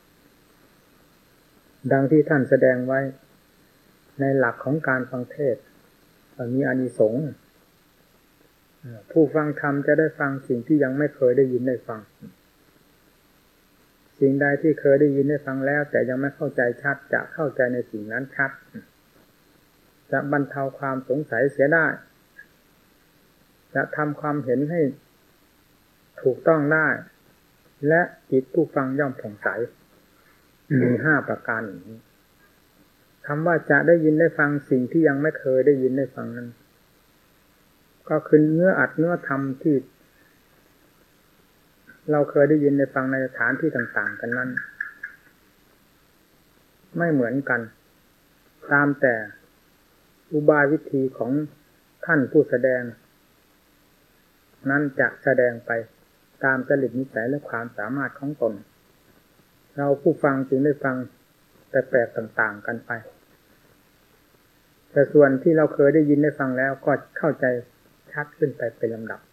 ดังที่ท่านแสดงไว้ในหลักของการฟังเทศน์มีอานิสงส์ผู้ฟังธรรมจะได้ฟังสิ่งที่ยังไม่เคยได้ยินได้ฟังสิ่งใดที่เคยได้ยินได้ฟังแล้วแต่ยังไม่เข้าใจชัดจะเข้าใจในสิ่งนั้นชัดจะบรรเทาความสงสัยเสียได้จะทำความเห็นให้ถูกต้องได้และจิตผู้ฟังย่อมผ่องใสมีห้าประการนี้คำว่าจะได้ยินได้ฟังสิ่งที่ยังไม่เคยได้ยินได้ฟังนั้นก็คือเนื้ออัดเนื้อธรรมที่เราเคยได้ยินได้ฟังในสถานที่ต่างๆกันนั้นไม่เหมือนกันตามแต่อุบายวิธีของท่านผู้แสดงนั้นจะแสดงไปตามจริตนิสัยและความสามารถของตนเราผู้ฟังจึงได้ฟังแปลกๆต่างๆกันไปแต่ส่วนที่เราเคยได้ยินได้ฟังแล้วก็เข้าใจชัดขึ้นไปเป็นลำดับ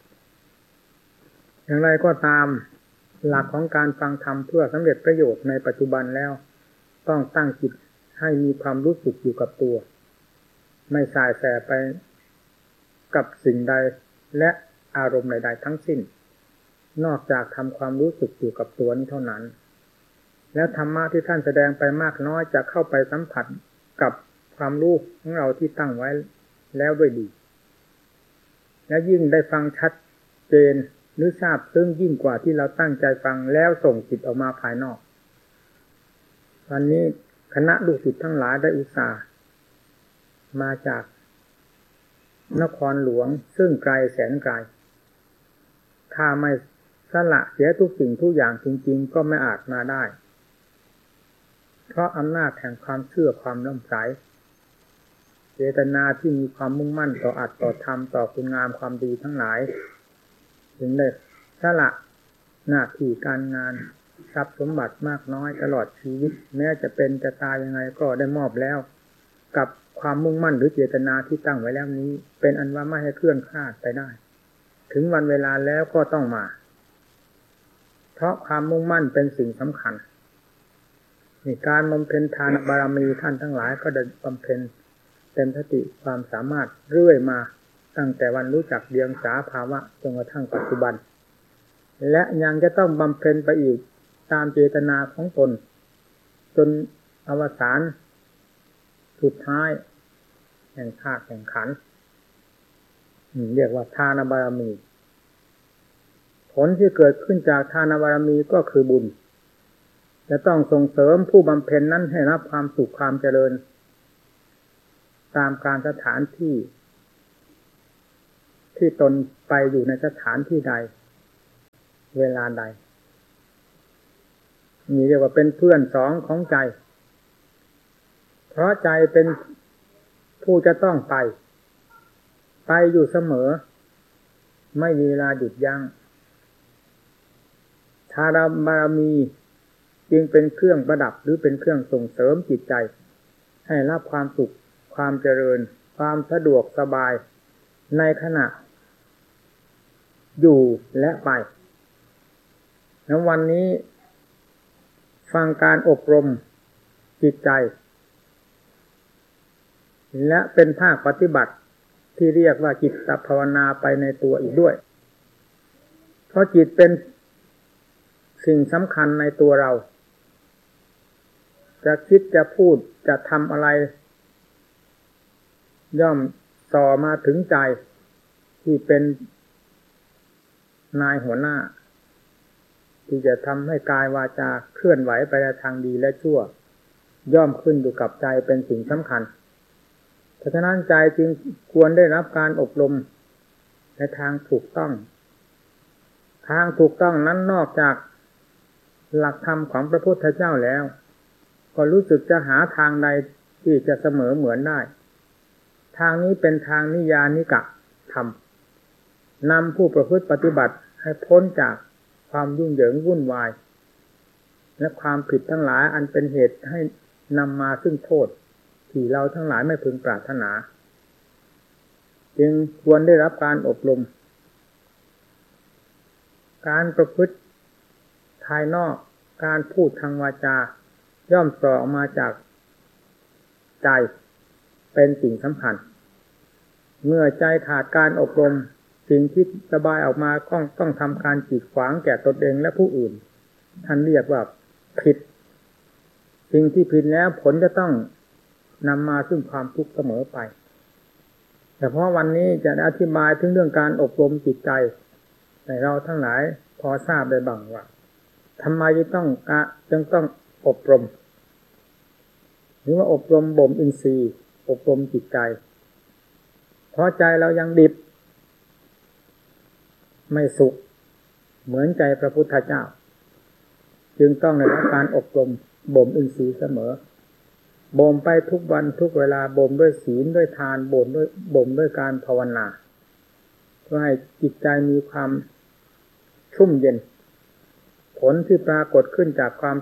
อย่างไรก็ตามหลักของการฟังธรรมเพื่อสำเร็จประโยชน์ในปัจจุบันแล้วต้องตั้งจิตให้มีความรู้สึกอยู่กับตัวไม่สายแสไปกับสิ่งใดและอารมณ์ใดๆทั้งสิ้นนอกจากทำความรู้สึกอยู่กับตัวนี้เท่านั้นแล้วธรรมะที่ท่านแสดงไปมากน้อยจะเข้าไปสัมผัสกับความรู้ของเราที่ตั้งไว้แล้วด้วยดีและยิ่งได้ฟังชัดเจนหรือทราบซึ่งยิ่งกว่าที่เราตั้งใจฟังแล้วส่งจิตออกมาภายนอกวันนี้คณะลูกศิษย์ทั้งหลายได้อุตส่าห์มาจากนครหลวงซึ่งไกลแสนไกลถ้าไม่สละเสียทุกสิ่งทุกอย่างจริงๆก็ไม่อาจมาได้เพราะอำนาจแห่งความเชื่อความเลื่อมใสเจตนาที่มีความมุ่งมั่นต่ออัตต่อธรรมต่อคุณงามความดีทั้งหลายถึงได้สละหน้าที่การงานทรัพย์สมบัติมากน้อยตลอดชีวิตแม้จะเป็นจะตายยังไงก็ได้มอบแล้วกับความมุ่งมั่นหรือเจตนาที่ตั้งไว้แล้วนี้เป็นอันว่าไม่ให้เคลื่อนคลาดไปได้ถึงวันเวลาแล้วก็ต้องมาเพราะความมุ่งมั่นเป็นสิ่งสำคัญในการบำเพ็ญทานบารมีท่านทั้งหลายก็ได้บำเพ็ญเต็มสติความสามารถเรื่อยมาตั้งแต่วันรู้จักเดียงสาภาวะจนกระทั่งปัจจุบันและยังจะต้องบำเพ็ญไปอีกตามเจตนาของตนจนอวสานสุดท้ายแห่งภาคแห่งขันเรียกว่าทานบารมีผลที่เกิดขึ้นจากทานบารมีก็คือบุญจะต้องส่งเสริมผู้บำเพ็ญนั้นให้รับความสุขความเจริญตามการสถานที่ที่ตนไปอยู่ในสถานที่ใดเวลาใดนี่เรียกว่าเป็นเพื่อนสองของใจเพราะใจเป็นผู้จะต้องไปไปอยู่เสมอไม่มีเวลาหยุดยั้งทานบารมีจึงเป็นเครื่องประดับหรือเป็นเครื่องส่งเสริมจิตใจให้รับความสุขความเจริญความสะดวกสบายในขณะอยู่และไปแล้ววันนี้ฟังการอบรมจิตใจและเป็นภาคปฏิบัติที่เรียกว่าจิตภาวนาไปในตัวอีกด้วยเพราะจิตเป็นสิ่งสำคัญในตัวเราจะคิดจะพูดจะทำอะไรย่อมต่อมาถึงใจที่เป็นนายหัวหน้าที่จะทำให้กายวาจาเคลื่อนไหวไปในทางดีและชั่วย่อมขึ้นอยู่กับใจเป็นสิ่งสำคัญเพราะฉะนั้นใจจึงควรได้รับการอบรมในทางถูกต้องทางถูกต้องนั้นนอกจากหลักธรรมของพระพุทธเจ้าแล้วก็รู้สึกจะหาทางใดที่จะเสมอเหมือนได้ทางนี้เป็นทางนิยานิกะธรรมนำผู้ประพฤติปฏิบัติให้พ้นจากความยุ่งเหยิงวุ่นวายและความผิดทั้งหลายอันเป็นเหตุให้นำมาซึ่งโทษที่เราทั้งหลายไม่พึงปรารถนาจึงควรได้รับการอบรมการประพฤติภายนอกการพูดทางวาจาย่อมส่อออกมาจากใจเป็นสิ่งสำคัญเมื่อใจขาดการอบรมสิ่งที่ระบายออกมาต้องต้องทำการกีดขวางแก่ตนเองและผู้อื่นท่านเรียกว่าผิดสิ่งที่ผิดแล้วผลจะต้องนำมาซึ่งความทุกข์เสมอไปแต่เพราะวันนี้จะอธิบายถึงเรื่องการอบรมจิตใจให้เราทั้งหลายพอทราบได้บ้างว่าทำไมจึงต้องจึงต้องอบรมหรือว่าอบรมบ่มอินทรีย์อบรมจิตใจเพราะใจเรายังดิบไม่สุขเหมือนใจพระพุทธเจ้าจึงต้องได้รับการอบรมบ่มอินทรีย์เสมอบ่มไปทุกวันทุกเวลาบ่มด้วยศีลด้วยทานบ่มด้วยบ่มด้วยการภาวนาเพื่อให้จิตใจมีความชุ่มเย็นผลที่ปรากฏขึ้นจากความ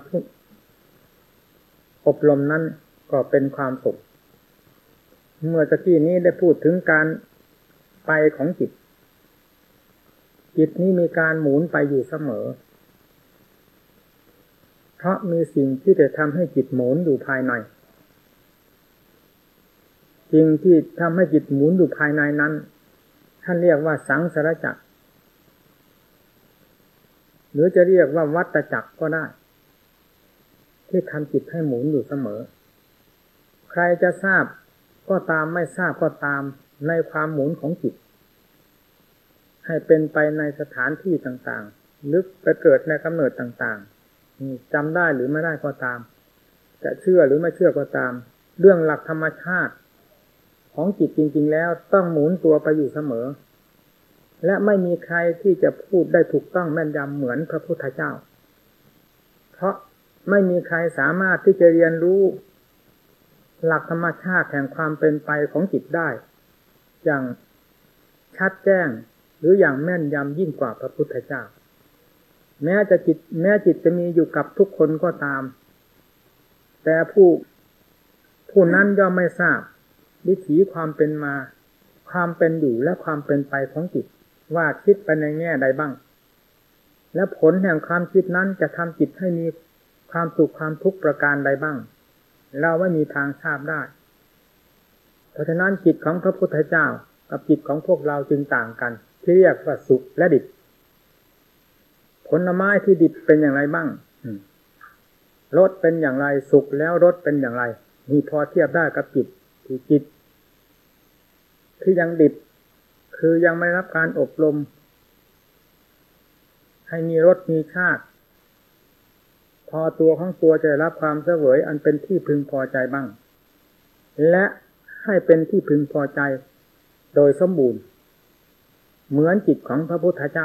อบรมนั้นก็เป็นความสุขเมื่อตะกี้นี้ได้พูดถึงการไปของจิตจิตนี้มีการหมุนไปอยู่เสมอเพราะมีสิ่งที่จะทำให้จิตหมุนอยู่ภายในสิ่งที่ทำให้จิตหมุนอยู่ภายในนั้นท่านเรียกว่าสังสารจักรหรือจะเรียกว่าวัฏจักรก็ได้ที่ทำจิตให้หมุนอยู่เสมอใครจะทราบก็ตามไม่ทราบก็ตามในความหมุนของจิตให้เป็นไปในสถานที่ต่างๆลึกไปเกิดในกำเนิดต่างๆจำได้หรือไม่ได้ก็ตามจะเชื่อหรือไม่เชื่อก็ตามเรื่องหลักธรรมชาติของจิตจริงๆแล้วต้องหมุนตัวไปอยู่เสมอและไม่มีใครที่จะพูดได้ถูกต้องแม่นยำเหมือนพระพุทธเจ้าเพราะไม่มีใครสามารถที่จะเรียนรู้หลักธรรมชาติแห่งความเป็นไปของจิตได้อย่างชัดแจ้งหรืออย่างแม่นยำยิ่งกว่าพระพุทธเจ้าแม้จะจิตแม้จิตจะมีอยู่กับทุกคนก็ตามแต่ผู้ผู้นั้นย่อมไม่ทราบวิถีความเป็นมาความเป็นอยู่และความเป็นไปของจิตว่าคิดไปในแง่ใดบ้างและผลแห่งความคิดนั้นจะทำจิตให้มีความสุขความทุกข์ประการใดบ้างเราไม่มีทางทราบได้เพราะฉะนั้นจิตของพระพุทธเจ้ากับจิตของพวกเราจึงต่างกันที่เรียกว่าสุขและดิบผลไม้ที่ดิบเป็นอย่างไรบ้างรสเป็นอย่างไรสุกแล้วรสเป็นอย่างไรมีพอเทียบได้กับจิตที่จิตที่ยังดิบคือยังไม่รับการอบรมให้มีรสมีชาติพอตัวของตัวจะรับความเสวยอันเป็นที่พึงพอใจบ้างและให้เป็นที่พึงพอใจโดยสมบูรณ์เหมือนจิตของพระพุทธเจ้า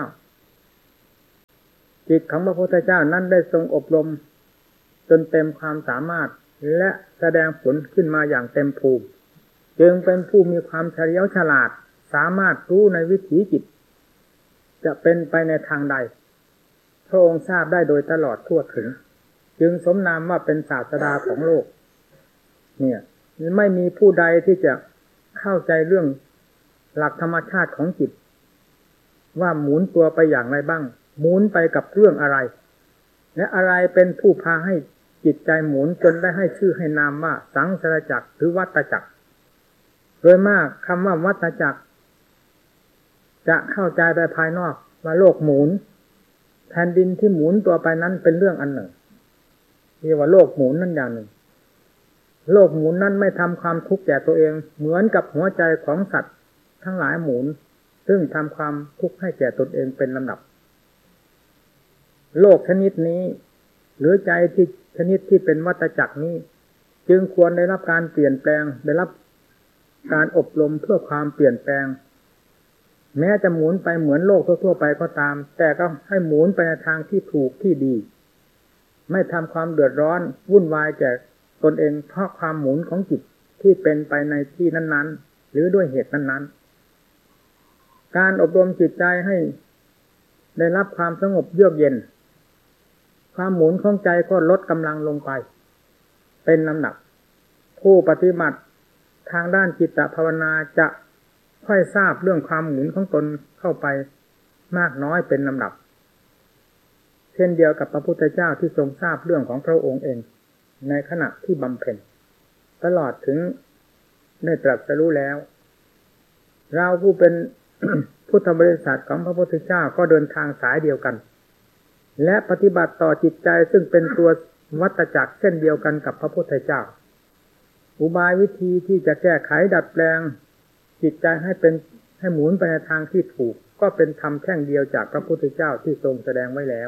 จิตของพระพุทธเจ้านั้นได้ทรงอบรมจนเต็มความสามารถและแสดงผลขึ้นมาอย่างเต็มภูมิจึงเป็นผู้มีความเฉลียวฉลาดสามารถรู้ในวิถีจิตจะเป็นไปในทางใดพระองค์ทราบได้โดยตลอดทั่วถึงจึงสมนามว่าเป็นศาสดาของโลกเนี่ยไม่มีผู้ใดที่จะเข้าใจเรื่องหลักธรรมชาติของจิตว่าหมุนตัวไปอย่างไรบ้างหมุนไปกับเรื่องอะไรและอะไรเป็นผู้พาให้จิตใจหมุนจนได้ให้ชื่อให้นามว่าสังสารจักรหรือวัฏจักรโดยมากคำว่าวัฏจักรจะเข้าใจไปภายนอกว่าโลกหมุนแผ่นดินที่หมุนตัวไปนั้นเป็นเรื่องอันหนึ่งเรียกว่าโลกหมุนนั่นอย่างหนึ่งโลกหมุนนั้นไม่ทำความทุกข์แก่ตัวเองเหมือนกับหัวใจของสัตว์ทั้งหลายหมุนซึ่งทำความทุกข์ให้แก่ตนเองเป็นลำดับโลกชนิดนี้หรือใจที่ชนิดที่เป็นวัฏจักรนี้จึงควรได้รับการเปลี่ยนแปลงได้รับการอบรมเพื่อความเปลี่ยนแปลงแม้จะหมุนไปเหมือนโลกทั่วๆไปก็ตามแต่ก็ให้หมุนไปในทางที่ถูกที่ดีไม่ทำความเดือดร้อนวุ่นวายแก่ตนเองเพราะความหมุนของจิตที่เป็นไปในที่นั้นๆหรือด้วยเหตุนั้นๆการอบรมจิตใจให้ได้รับความสงบเยือกเย็นความหมุนของใจก็ลดกำลังลงไปเป็นลำดับผู้ปฏิบัติทางด้านจิตภาวนาจะค่อยทราบเรื่องความหมุนของตนเข้าไปมากน้อยเป็นลำดับเช่นเดียวกับพระพุทธเจ้าที่ทรงทราบเรื่องของพระองค์เองในขณะที่บำเพ็ญตลอดถึงได้ตรัสรู้แล้วเราผู้เป็น พุทธบริษัทของพระพุทธเจ้าก็เดินทางสายเดียวกันและปฏิบัติต่อจิตใจซึ่งเป็นตัววัฏจักรเช่นเดียวกันกับพระพุทธเจ้าอุบายวิธีที่จะแก้ไขดัดแปลงจิตใจให้เป็นให้หมุนไปในทางที่ถูกก็เป็นธรรมแท่งเดียวจากพระพุทธเจ้าที่ทรงแสดงไว้แล้ว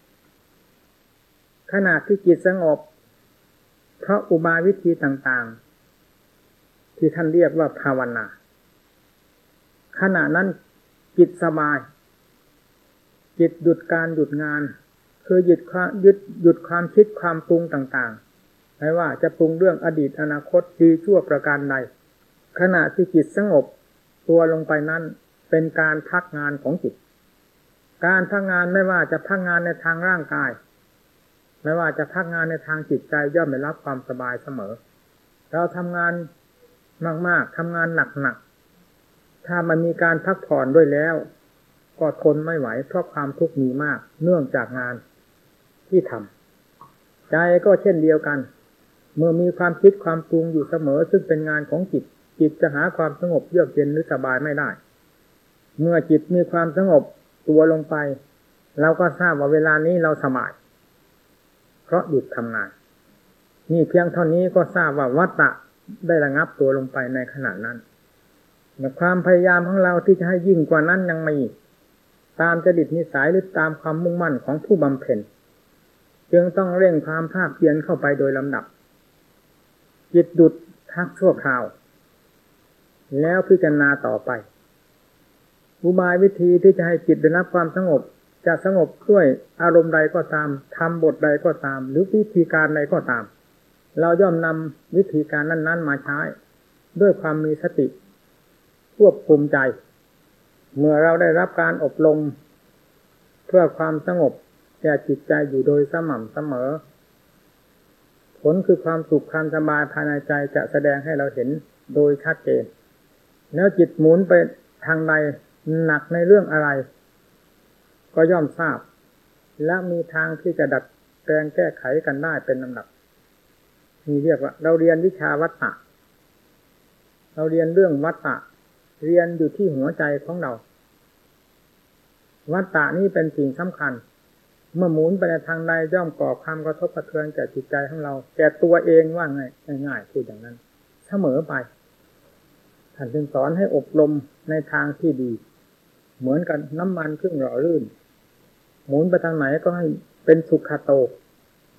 ขณะที่จิตสงบเพราะอุบายวิธีต่างๆที่ท่านเรียกว่าภาวนาขณะนั้นจิตสบายจิตหยุดการหยุดงานคือหยุดความหยุดหยุดความคิดความปรุงต่างๆไม่ว่าจะปรุงเรื่องอดีตอนาคตดีชั่วประการใดขณะที่จิตสงบตัวลงไปนั้นเป็นการพักงานของจิตการพักงานไม่ว่าจะพักงานในทางร่างกายไม่ว่าจะพักงานในทางจิตใจย่อมได้รับความสบายเสมอเราทำงานมากๆทำงานหนักๆถ้ามันมีการพักผ่อนด้วยแล้วก็ทนไม่ไหวเพราะความทุกข์มีมากเนื่องจากงานที่ทำใจก็เช่นเดียวกันเมื่อมีความคิดความปรุงอยู่เสมอซึ่งเป็นงานของจิตจิตจะหาความสงบเยือกเย็นหรือสบายไม่ได้เมื่อจิตมีความสงบตัวลงไปเราก็ทราบว่าเวลานี้เราสบายเพราะหยุดทำงานนี่เพียงเท่านี้ก็ทราบว่าวัฏฏะได้ระงับตัวลงไปในขณะนั้นแต่ความพยายามของเราที่จะให้ยิ่งกว่านั้นยังมีตามจริตนิสัยหรือตามความมุ่งมั่นของผู้บำเพ็ญจึงต้องเร่งความภาคเพียรเข้าไปโดยลำดับจิตหยุดพักชั่วคราวแล้วพิจารณาต่อไปอุบายวิธีที่จะให้จิตได้รับความสงบจะสงบด้วยอารมณ์ใดก็ตามทำบทใดก็ตามหรือวิธีการใดก็ตามเราย่อมนำวิธีการนั้นๆมาใช้ด้วยความมีสติควบคุมใจเมื่อเราได้รับการอบรมเพื่อความสงบแก่จิตใจอยู่โดยสม่ำเสมอผลคือความสุขความสบายภายในใจจะแสดงให้เราเห็นโดยชัดเจนแล้วจิตหมุนไปทางใดหนักในเรื่องอะไรก็ย่อมทราบและมีทางที่จะดัดแปลงแก้ไขกันได้เป็นลำดับนี่เรียกว่าเราเรียนวิชาวัฏฏะเราเรียนเรื่องวัฏฏะเรียนอยู่ที่หัวใจของเราวัฏฏะนี้เป็นสิ่งสำคัญเมื่อหมุนไปในทางใดย่อมก่อความกระทบกระเทือนแก่จิตใจของเราแก่ตัวเองว่าไงง่ายๆพูดอย่างนั้นเสมอไปท่านจึงสอนให้อบรมในทางที่ดีเหมือนกันน้ำมันเครื่องหล่อลื่นหมุนไปทางไหนก็ให้เป็นสุขโต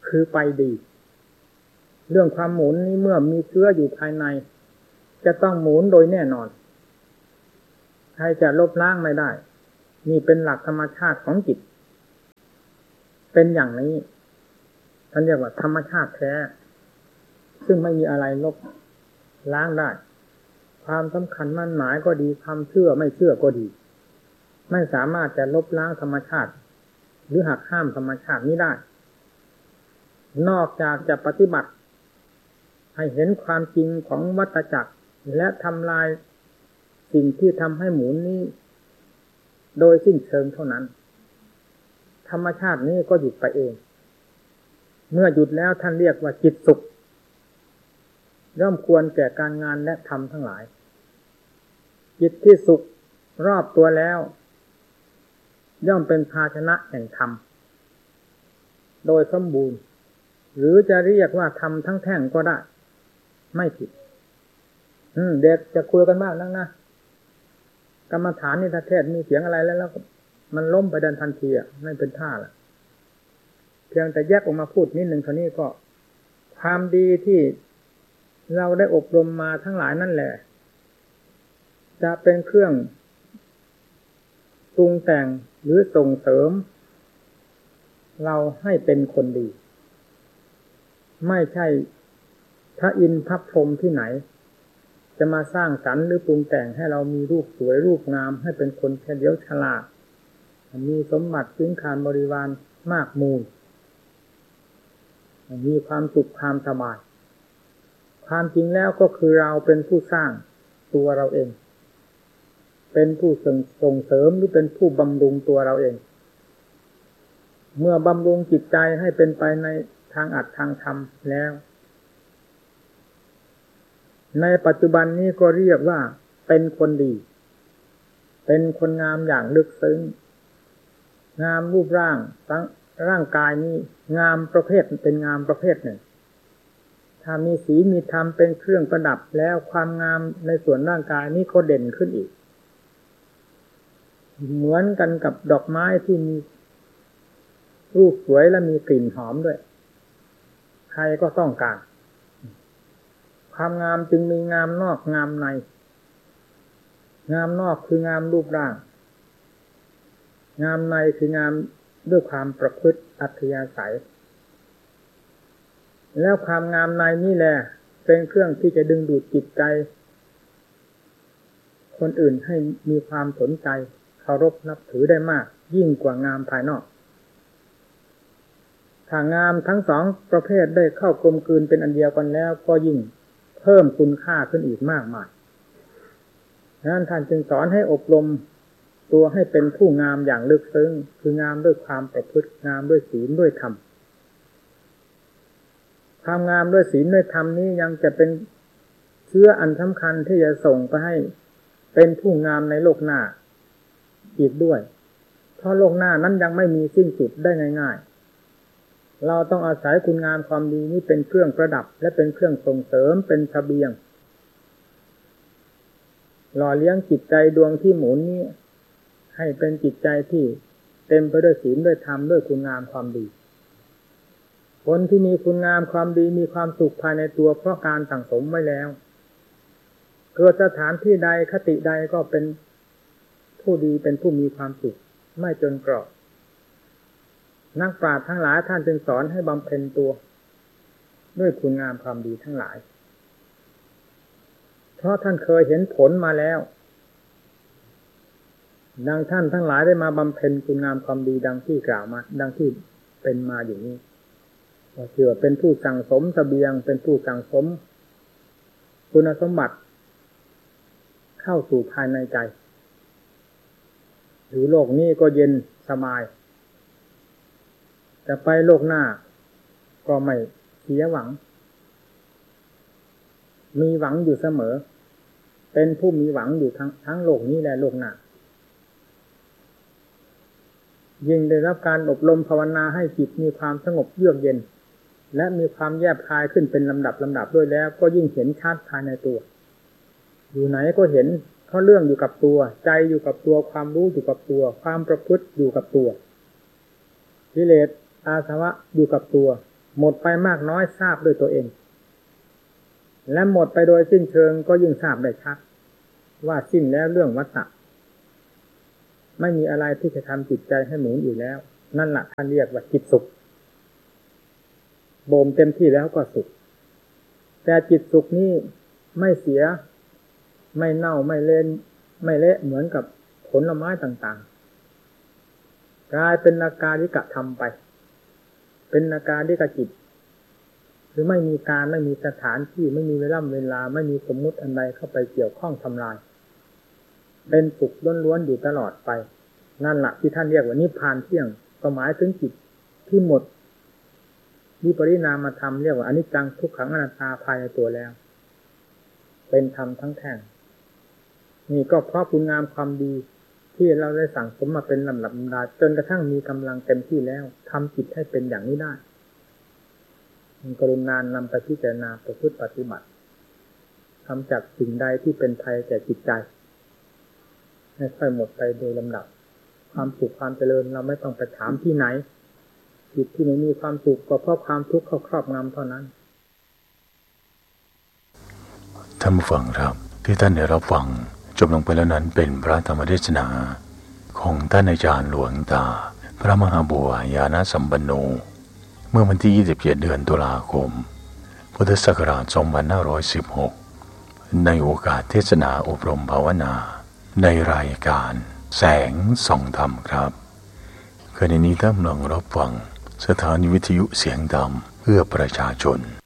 คือไปดีเรื่องความหมุนนี้เมื่อมีเชื้ออยู่ภายในจะต้องหมุนโดยแน่นอนใครจะลบล้างไม่ได้นี่เป็นหลักธรรมชาติของจิตเป็นอย่างนี้ท่านเรียกว่าธรรมชาติแท้ซึ่งไม่มีอะไรลบล้างได้ความสำคัญมั่นหมายก็ดีความเชื่อไม่เชื่อก็ดีไม่สามารถจะลบล้างธรรมชาติหรือหักห้ามธรรมชาตินี้ได้นอกจากจะปฏิบัติให้เห็นความจริงของวัฏจักรและทำลายสิ่งที่ทำให้หมุนนี้โดยสิ้นเชิงเท่านั้นธรรมชาตินี้ก็หยุดไปเองเมื่อหยุดแล้วท่านเรียกว่าจิตสุขย่อมควรแก่การงานและธรรมทั้งหลายจิตที่สุขรอบตัวแล้วย่อมเป็นภาชนะแห่งธรรมโดยสมบูรณ์หรือจะเรียกว่าธรรมทั้งแท่งก็ได้ไม่ผิดอืมเด็กจะคุยกันมากนักนะกรรมฐานนี่ถ้าเทศมีเสียงอะไรแล้วแล้วมันล้มไปดันทันทีอ่ะไม่เป็นท่าละเพียงแต่แยกออกมาพูดนิดหนึ่งเท่านี้ก็ความดีที่เราได้อบรมมาทั้งหลายนั่นแหละจะเป็นเครื่องปรุงแต่งหรือส่งเสริมเราให้เป็นคนดีไม่ใช่พระอินทร์พระพรหมที่ไหนจะมาสร้างสรรค์หรือปรุงแต่งให้เรามีรูปสวยรูปงามให้เป็นคนเฉลียวฉลาดมีสมบัติสินคานบริวารมากมูลมีความสุขความสบายความจริงแล้วก็คือเราเป็นผู้สร้างตัวเราเองเป็นผู้ส่งเสริมหรือเป็นผู้บำรุงตัวเราเองเมื่อบำรุงจิตใจให้เป็นไปในทางอัตทางธรรมแล้วในปัจจุบันนี้ก็เรียกว่าเป็นคนดีเป็นคนงามอย่างลึกซึ้งงามรูปร่างทั้งร่างกายนี้งามประเภทเป็นงามประเภทหนึ่งถ้ามีสีมีธรรมเป็นเครื่องประดับแล้วความงามในส่วนร่างกายนี้ก็เด่นขึ้นอีกเหมือนกันกับดอกไม้ที่มีรูปสวยและมีกลิ่นหอมด้วยใครก็ต้องการความงามจึงมีงามนอกงามในงามนอกคืองามรูปร่างงามในคืองามด้วยความประพฤติอัธยาศัยแล้วความงามในนี่แหละเป็นเครื่องที่จะดึงดูดจิตใจคนอื่นให้มีความสนใจเคารพนับถือได้มากยิ่งกว่างามภายนอกถ้างามทั้งสองประเภทได้เข้ากลมกลืนเป็นอันเดียวกันแล้วก็ยิ่งเพิ่มคุณค่าขึ้นอีกมากมายดังนั้นท่านจึงสอนให้อบรมตัวให้เป็นผู้งามอย่างลึกซึ้งคืองามด้วยความประพฤติงามด้วยศีลด้วยธรรมความงามด้วยศีลด้วยธรรมนี้ยังจะเป็นเชื้ออันสำคัญที่จะส่งไปให้เป็นผู้งามในโลกหน้าอีกด้วยเพราะโลกหน้านั้นยังไม่มีสิ้นสุดได้ง่ายๆเราต้องอาศัยคุณงามความดีนี้เป็นเครื่องประดับและเป็นเครื่องส่งเสริมเป็นเสบียงหล่อเลี้ยงจิตใจดวงที่หมุนนี้ให้เป็นจิตใจที่เต็มไปด้วยศีลด้วยธรรมด้วยคุณงามความดีคนที่มีคุณงามความดีมีความสุขภายในตัวเพราะการสั่งสมไว้แล้วเกิดสถานที่ใดคติใดก็เป็นผู้ดีเป็นผู้มีความสุขไม่จนกรอบนักปราชญ์ทั้งหลายท่านจึงสอนให้บำเพ็ญตัวด้วยคุณงามความดีทั้งหลายเพราะท่านเคยเห็นผลมาแล้วดังท่านทั้งหลายได้มาบำเพ็ญคุณงามความดีดังที่กล่าวมาดังที่เป็นมาอยู่นี้ก็ถือว่าเป็นผู้สั่งสมเสบียงเป็นผู้สั่งสมคุณสมบัติเข้าสู่ภายในใจอยู่โลกนี้ก็เย็นสบายจะไปโลกหน้าก็ไม่เสียหวังมีหวังอยู่เสมอเป็นผู้มีหวังอยู่ทั้งทั้งโลกนี้และโลกหน้ายิ่งได้รับการอบรมภาวนาให้จิตมีความสงบเยือกเย็นและมีความแยบคายขึ้นเป็นลำดับลำดับด้วยแล้วก็ยิ่งเห็นชัดภายในตัวอยู่ไหนก็เห็นเพราะเรื่องอยู่กับตัวใจอยู่กับตัวความรู้อยู่กับตัวความประพฤติอยู่กับตัวกิเลสอาสวะอยู่กับตัวหมดไปมากน้อยทราบด้วยตัวเองและหมดไปโดยสิ้นเชิงก็ยิ่งทราบได้ชัดว่าสิ้นแล้วเรื่องวัฏฏะไม่มีอะไรที่จะทำจิตใจให้หมุนอยู่แล้วนั่นแหละท่านเรียกว่าจิตสุขบ่มเต็มที่แล้วก็สุขแต่จิตสุขนี้ไม่เสียไม่เน่าไม่เละไม่เละเหมือนกับผลไม้ต่างๆกลายเป็นนาการิกะธรรมไปเป็นนาการิกะจิตหรือไม่มีการไม่มีสถานที่ไม่มีเวลาเวลาไม่มีสมมุติอันใดเข้าไปเกี่ยวข้องทำลายเป็นสุขล้วนๆอยู่ตลอดไปนั่นแหละที่ท่านเรียกว่านิพพานเที่ยงก็หมายถึงจิตที่หมดวิปริณามธรรมเรียกว่าอนิจจังทุกขังอนัตตาภายในตัวแล้วเป็นธรรมทั้งแท่งนี่ก็เพราะคุณงามความดีที่เราได้สั่งสมมาเป็นลำดับลำดาจนกระทั่งมีกำลังเต็มที่แล้วทำจิตให้เป็นอย่างนี้ได้กรุณานำไปพิจารณาประพฤติปฏิบัติทำจากสิ่งใดที่เป็นภัยแก่จิตใจให้ค่อยหมดไปโดยลำดับความสุขความเจริญเราไม่ต้องไปถามที่ไหนจิตที่ไม่มีความสุขก็เพราะความทุกข์เข้าครอบงำเท่านั้นท่านผู้ฟังครับที่ท่านได้รับฟังจบลงไปแล้วนั้นเป็นพระธรรมเทศนาของท่านอาจารย์หลวงตาพระมหาบัวญาณสัมปันโนเมื่อวันที่ยี่สิบเจ็ดเดือนตุลาคมพุทธศักราชสองพันห้าร้อยสิบหกในโอกาสเทศนาอบรมภาวนาในรายการแสงส่องธรรมครับขณะนี้ท่านกำลังรับฟังสถานีวิทยุเสียงธรรมเพื่อประชาชน